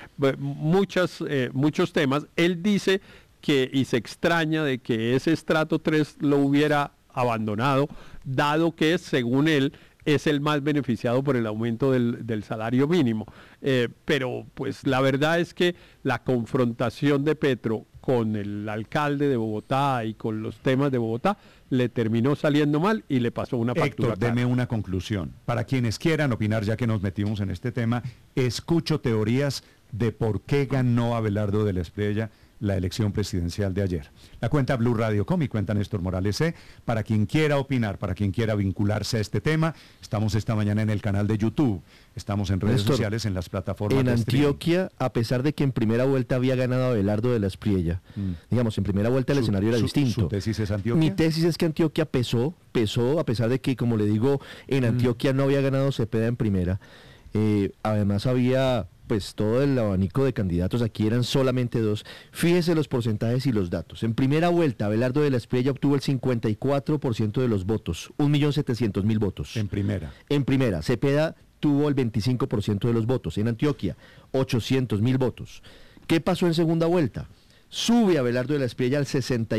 muchos temas. Él dice y se extraña de que ese estrato 3 lo hubiera abandonado, dado que según él es el más beneficiado por el aumento del salario mínimo. Pero pues la verdad es que la confrontación de Petro con el alcalde de Bogotá y con los temas de Bogotá le terminó saliendo mal y le pasó una factura. Héctor, deme una conclusión. Para quienes quieran opinar, ya que nos metimos en este tema, escucho teorías de por qué ganó Abelardo de la Espriella la elección presidencial de ayer. La cuenta Blue Radio Com y cuenta Néstor Morales C. Para quien quiera opinar, para quien quiera vincularse a este tema, estamos esta mañana en el canal de YouTube, estamos en redes sociales, en las plataformas de Antioquia, a pesar de que en primera vuelta había ganado Abelardo de la Espriella, digamos, en primera vuelta el escenario era distinto. ¿Su tesis es Antioquia? Mi tesis es que Antioquia pesó, a pesar de que, como le digo, en Antioquia no había ganado Cepeda en primera. Además había pues todo el abanico de candidatos, aquí eran solamente 2. Fíjese los porcentajes y los datos. En primera vuelta, Abelardo de la Espriella obtuvo el 54% de los votos, 1.700.000 votos. En primera. En primera. Cepeda tuvo el 25% de los votos. En Antioquia, 800.000 votos. ¿Qué pasó en segunda vuelta? Sube Abelardo de la Espriella al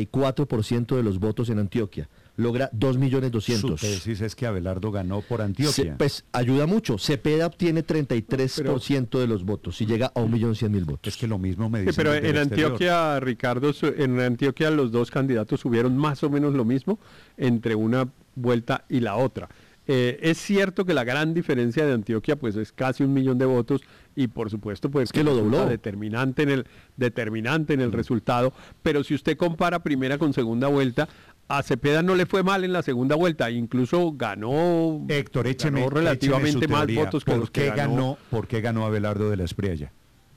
64% de los votos en Antioquia. Logra 2.200.000. Su tesis es que Abelardo ganó por Antioquia. Pues ayuda mucho. Cepeda obtiene 33% de los votos y llega a 1.100.000 votos. Es que lo mismo me dicen. Pero en Antioquia, Ricardo, en Antioquia los dos candidatos subieron más o menos lo mismo entre una vuelta y la otra. Es cierto que la gran diferencia de Antioquia pues es casi 1 millón de votos y por supuesto pues es que lo dobló, determinante en el resultado, pero si usted compara primera con segunda vuelta, a Cepeda no le fue mal en la segunda vuelta, incluso ganó, Héctor, ganó relativamente más votos que los que ganó. ¿Por qué ganó Abelardo de la Espriella?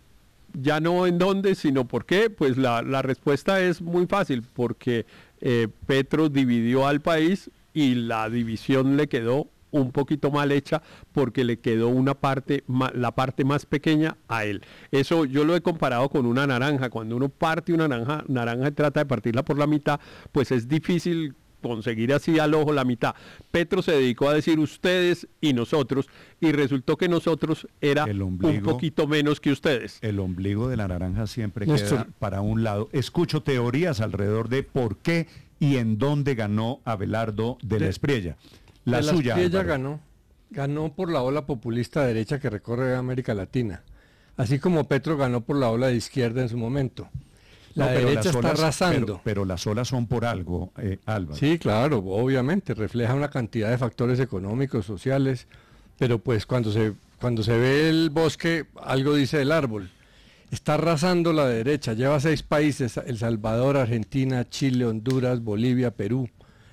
Ya no en dónde, sino por qué. Pues la respuesta es muy fácil, porque Petro dividió al país y la división le quedó un poquito mal hecha porque le quedó una parte, la parte más pequeña a él. Eso yo lo he comparado con una naranja. Cuando uno parte una naranja y trata de partirla por la mitad, pues es difícil conseguir así al ojo la mitad. Petro se dedicó a decir ustedes y nosotros, y resultó que nosotros era un poquito menos que ustedes. El ombligo de la naranja siempre queda para un lado. Escucho teorías alrededor de por qué y en dónde ganó Abelardo de la Espriella. La suya, Espriella ganó por la ola populista derecha que recorre América Latina, así como Petro ganó por la ola de izquierda en su momento. La derecha está arrasando. Pero las olas son por algo, Álvaro. Sí, claro, obviamente, refleja una cantidad de factores económicos, sociales, pero pues cuando se ve el bosque, algo dice el árbol. Está arrasando la derecha, lleva 6 países, El Salvador, Argentina, Chile, Honduras, Bolivia, Perú.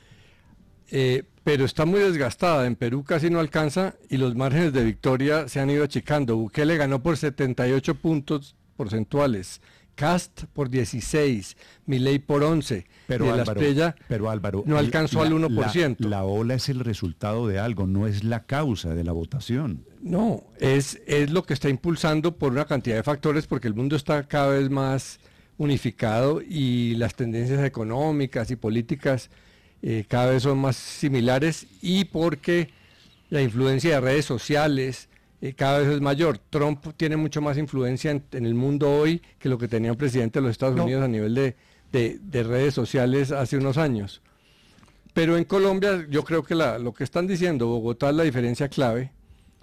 Pero está muy desgastada, en Perú casi no alcanza y los márgenes de victoria se han ido achicando. Bukele ganó por 78 puntos porcentuales, Cast por 16, Milei por 11, pero Álvaro, no alcanzó al 1%. La ola es el resultado de algo, no es la causa de la votación. No, es lo que está impulsando por una cantidad de factores, porque el mundo está cada vez más unificado y las tendencias económicas y políticas cada vez son más similares, y porque la influencia de redes sociales cada vez es mayor. Trump tiene mucho más influencia en el mundo hoy que lo que tenía un presidente de los Estados Unidos a nivel de redes sociales hace unos años. Pero en Colombia yo creo que lo que están diciendo, Bogotá es la diferencia clave,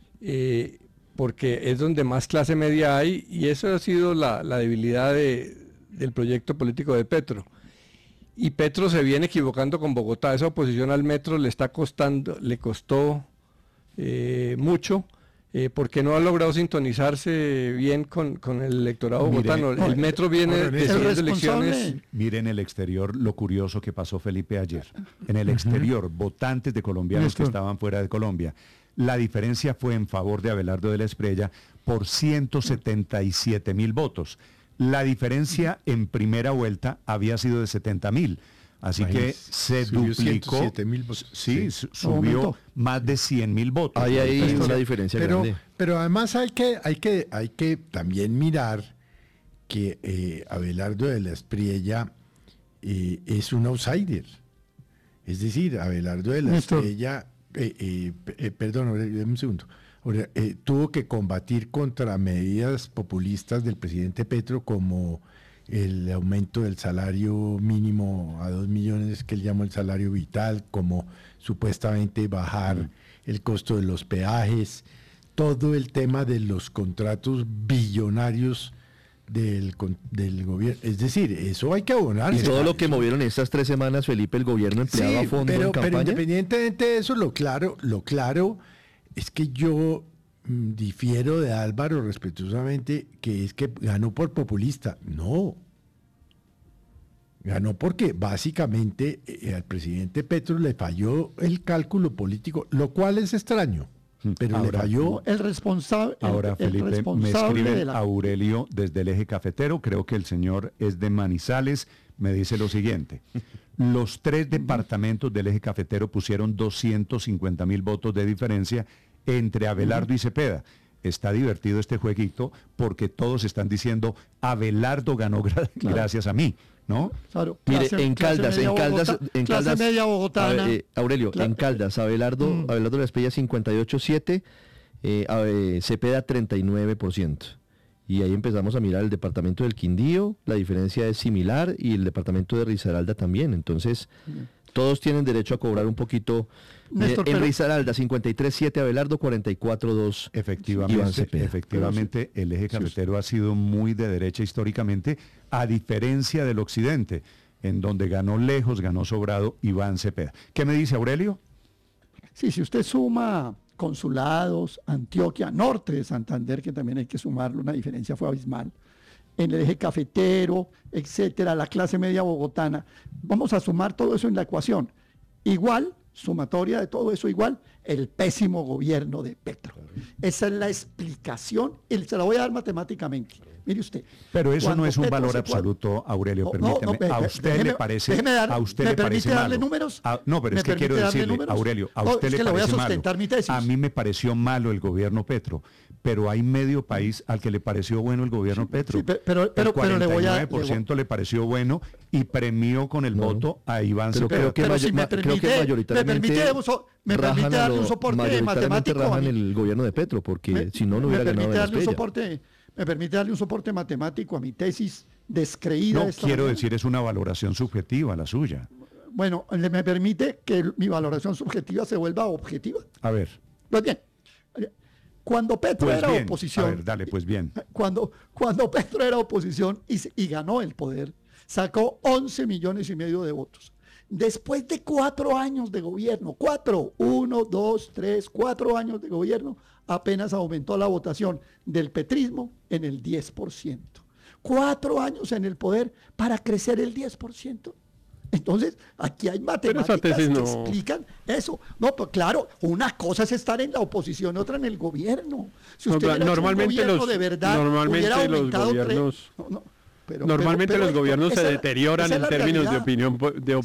porque es donde más clase media hay, y eso ha sido la debilidad del proyecto político de Petro. Y Petro se viene equivocando con Bogotá. Esa oposición al metro le costó mucho, porque no ha logrado sintonizarse bien con el electorado bogotano. El metro viene decidiendo elecciones. Miren el exterior lo curioso que pasó Felipe ayer. En el exterior, votantes de colombianos que estaban fuera de Colombia. La diferencia fue en favor de Abelardo de la Espriella por 177.000 votos. La diferencia en primera vuelta había sido de 70.000. Así que se duplicó. 107.000 votos. Sí, subió más de 100.000 votos. Hay una diferencia grande. Pero además hay que también mirar que Abelardo de la Espriella es un outsider. Es decir, Abelardo de la Espriella, perdón, un segundo. Tuvo que combatir contra medidas populistas del presidente Petro, como el aumento del salario mínimo a 2 millones, que él llamó el salario vital, como supuestamente bajar el costo de los peajes, todo el tema de los contratos billonarios del gobierno. Es decir, eso hay que abonar. Y todo lo que movieron estas 3 semanas, Felipe, el gobierno empleado a fondo en campaña. Pero independientemente de eso, lo claro es que yo difiero de Álvaro respetuosamente, que es que ganó por populista. No. Ganó porque básicamente al presidente Petro le falló el cálculo político, lo cual es extraño. Pero ahora, le falló el responsable. Ahora, Felipe, responsable me escribe Aurelio desde el Eje Cafetero, creo que el señor es de Manizales, me dice lo siguiente: los 3 departamentos del Eje Cafetero pusieron 250.000 votos de diferencia entre Abelardo y Cepeda. está divertido este jueguito porque todos están diciendo Abelardo ganó gracias a mí, ¿no? Claro. Mire, en Caldas, clase media bogotana. Aurelio, en Caldas, Abelardo de la Espriella 58.7, Cepeda 39%. Y ahí empezamos a mirar el departamento del Quindío, la diferencia es similar, y el departamento de Risaralda también. Entonces, todos tienen derecho a cobrar un poquito. Néstor, en Risaralda, 53.7 Abelardo, 44.2 Iván Cepeda. Efectivamente, el eje cafetero ha sido muy de derecha históricamente, a diferencia del occidente, en donde ganó lejos, ganó sobrado Iván Cepeda. ¿Qué me dice Aurelio? Sí, si usted suma consulados, Antioquia, norte de Santander, que también hay que sumarlo, una diferencia fue abismal, en el eje cafetero, etcétera, la clase media bogotana, vamos a sumar todo eso en la ecuación. Igual, sumatoria de todo eso, igual, el pésimo gobierno de Petro. Esa es la explicación, y se la voy a dar matemáticamente. Mire usted. Pero eso no es un valor absoluto, Aurelio, permíteme. ¿A usted le parece malo? Números? No, pero es que quiero decirle, Aurelio, a usted le parece malo. Mi tesis. A mí me pareció malo el gobierno Petro, pero hay medio país al que le pareció bueno el gobierno Petro. Sí, pero el 49% le pareció bueno y premió con el voto a Iván Cepeda. Pero si me permite darle un soporte matemático. Rajan el gobierno de Petro, porque si no, no hubiera ganado la Espriella. ¿Me permite darle un soporte matemático a mi tesis descreída? No, quiero decir, es una valoración subjetiva la suya. Bueno, ¿me permite que mi valoración subjetiva se vuelva objetiva? A ver. Pues bien, cuando Petro era oposición... A ver, dale, pues bien. Cuando Petro era oposición y ganó el poder, sacó 11 millones y medio de votos. Después de 4 años de gobierno, 4 años de gobierno, apenas aumentó la votación del petrismo en el 10%. 4 años en el poder para crecer el 10%. Entonces, aquí hay matemáticas que explican eso. No, pues claro, una cosa es estar en la oposición, otra en el gobierno. Si usted normalmente hubiera los gobiernos... Normalmente los gobiernos se deterioran en términos de opinión.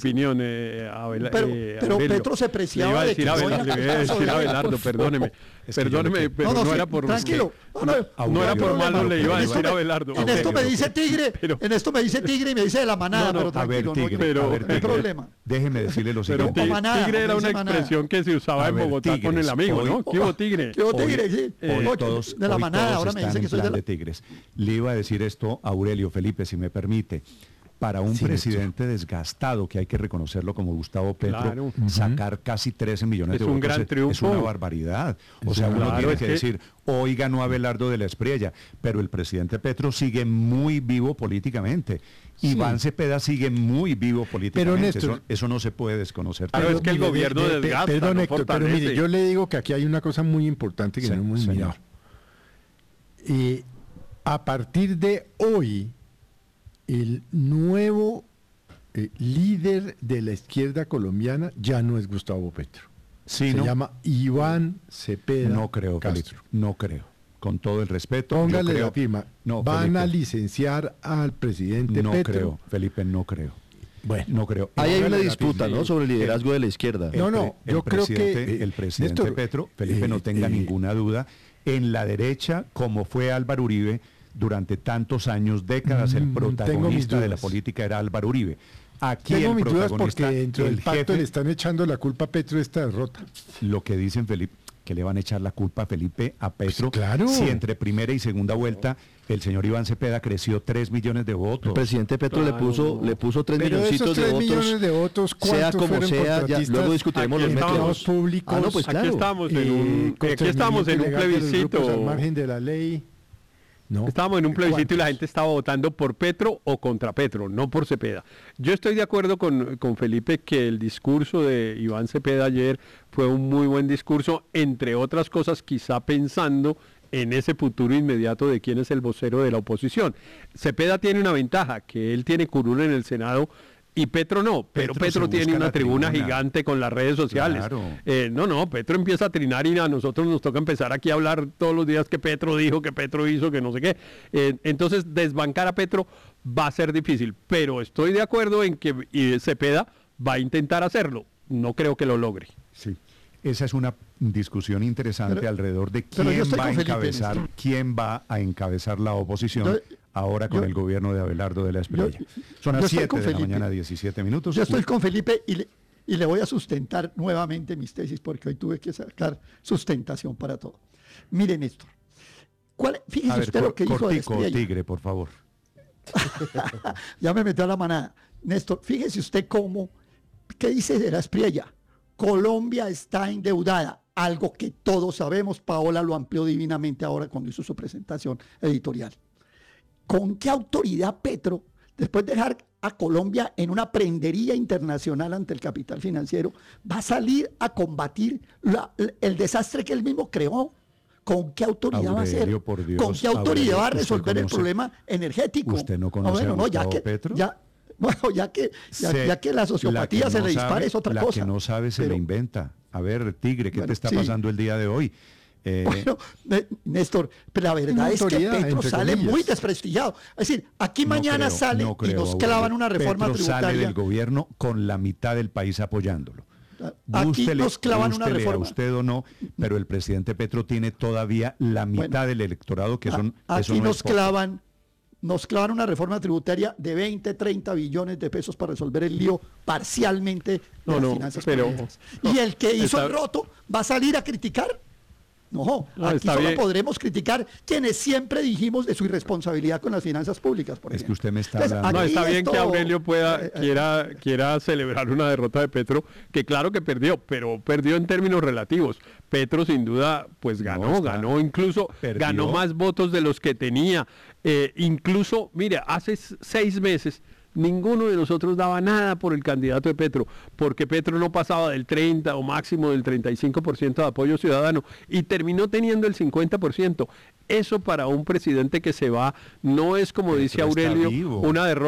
Pero Petro se preciaba de que... Le iba a decir a Abelardo, perdóneme, pero no era por... Tranquilo. No era por malo, le iba a decir a Abelardo. En esto me dice Tigre y me dice de la manada, pero tranquilo, no hay problema. Déjeme decirle lo siguiente. Tigre era una expresión que se usaba en Bogotá con el amigo, ¿no? ¿Qué hubo Tigre? ¿Qué hubo Tigre? Sí. De la manada, ahora me dice que soy de Tigres. Le iba a decir esto a Aurelio, Felipe, si me permite. Para un presidente desgastado, que hay que reconocerlo como Gustavo Petro, sacar casi 13 millones de votos un gran triunfo. Es una barbaridad. O sea, uno tiene que decir, hoy ganó Abelardo de la Espriella, pero el presidente Petro sigue muy vivo políticamente. Iván Cepeda sigue muy vivo políticamente. Pero Néstor, eso no se puede desconocer. Claro, es que el gobierno desgasta, perdón, Héctor, pero mire, yo le digo que aquí hay una cosa muy importante que no hemos mirado. A partir de hoy, el nuevo líder de la izquierda colombiana ya no es Gustavo Petro. Se llama Iván Cepeda. No creo, Castro. Felipe, no creo. Con todo el respeto. Póngale la firma. No, van Felipe, a licenciar al presidente no Petro. No creo, Felipe, no creo. Bueno, no creo. Ahí hay una disputa, ¿no?, sobre el liderazgo de la izquierda. Yo creo que el presidente Néstor, Petro, Felipe, no tenga ninguna duda, en la derecha, como fue Álvaro Uribe, durante tantos años, décadas, el protagonista de la política era Álvaro Uribe. Aquí tengo mis dudas porque dentro del pacto le están echando la culpa a Petro de esta derrota. Lo que dicen, Felipe, que le van a echar la culpa a Felipe, a Petro, pues claro. Si entre primera y segunda vuelta el señor Iván Cepeda creció 3 millones de votos. El presidente Petro le puso 3 milloncitos de votos, sea como sea, ya, luego discutiremos los métodos públicos. No, pues claro. Aquí estamos en un plebiscito al margen de la ley. No. Estábamos en un plebiscito y la gente estaba votando por Petro o contra Petro, no por Cepeda. Yo estoy de acuerdo con Felipe que el discurso de Iván Cepeda ayer fue un muy buen discurso, entre otras cosas quizá pensando en ese futuro inmediato de quién es el vocero de la oposición. Cepeda tiene una ventaja, que él tiene curul en el Senado y Petro no, pero Petro tiene una tribuna gigante con las redes sociales. Claro. Petro empieza a trinar y a nosotros nos toca empezar aquí a hablar todos los días que Petro dijo, que Petro hizo, que no sé qué. Entonces desbancar a Petro va a ser difícil, pero estoy de acuerdo en que Cepeda va a intentar hacerlo. No creo que lo logre. Sí. esa es una discusión interesante alrededor de quién va a encabezar la oposición ahora con el gobierno de Abelardo de la Espriella. Son las 7 de la mañana, 17 minutos. Yo estoy con Felipe y le voy a sustentar nuevamente mis tesis porque hoy tuve que sacar sustentación para todo. Miren, Néstor, fíjese usted lo que dijo de la Espriella. Tigre, por favor. Ya me metió a la manada. Néstor, fíjese usted ¿qué dice de la Espriella? Colombia está endeudada, algo que todos sabemos. Paola lo amplió divinamente ahora cuando hizo su presentación editorial. ¿Con qué autoridad Petro, después de dejar a Colombia en una prendería internacional ante el capital financiero, va a salir a combatir el desastre que él mismo creó? ¿Con qué autoridad va a hacer? Por Dios, ¿Con qué autoridad va a resolver el problema energético? ¿Usted no conoce a Gustavo Petro? Ya que la sociopatía se le dispara es otra cosa. La que no sabe se le inventa. A ver, Tigre, ¿qué te está pasando el día de hoy? Bueno, Néstor, pero la verdad es que Petro sale muy desprestigiado. Es decir, aquí mañana sale y nos clavan una reforma tributaria. Sale del gobierno con la mitad del país apoyándolo. Aquí nos clavan una reforma. A usted o no, pero el presidente Petro tiene todavía la mitad del electorado que son... Aquí nos clavan una reforma tributaria de 20, 30 billones de pesos para resolver el lío parcialmente de las finanzas públicas. Y el que hizo el roto va a salir a criticar. No, aquí solo podremos criticar quienes siempre dijimos de su irresponsabilidad con las finanzas públicas. Es que usted me está hablando. No, está bien que Aurelio quiera celebrar una derrota de Petro, que claro que perdió, pero perdió en términos relativos. Petro sin duda pues ganó incluso, ganó más votos de los que tenía. Incluso, mire, hace 6 meses ninguno de nosotros daba nada por el candidato de Petro, porque Petro no pasaba del 30 o máximo del 35% de apoyo ciudadano y terminó teniendo el 50%. Eso para un presidente que se va no es, como dice Aurelio, una derrota.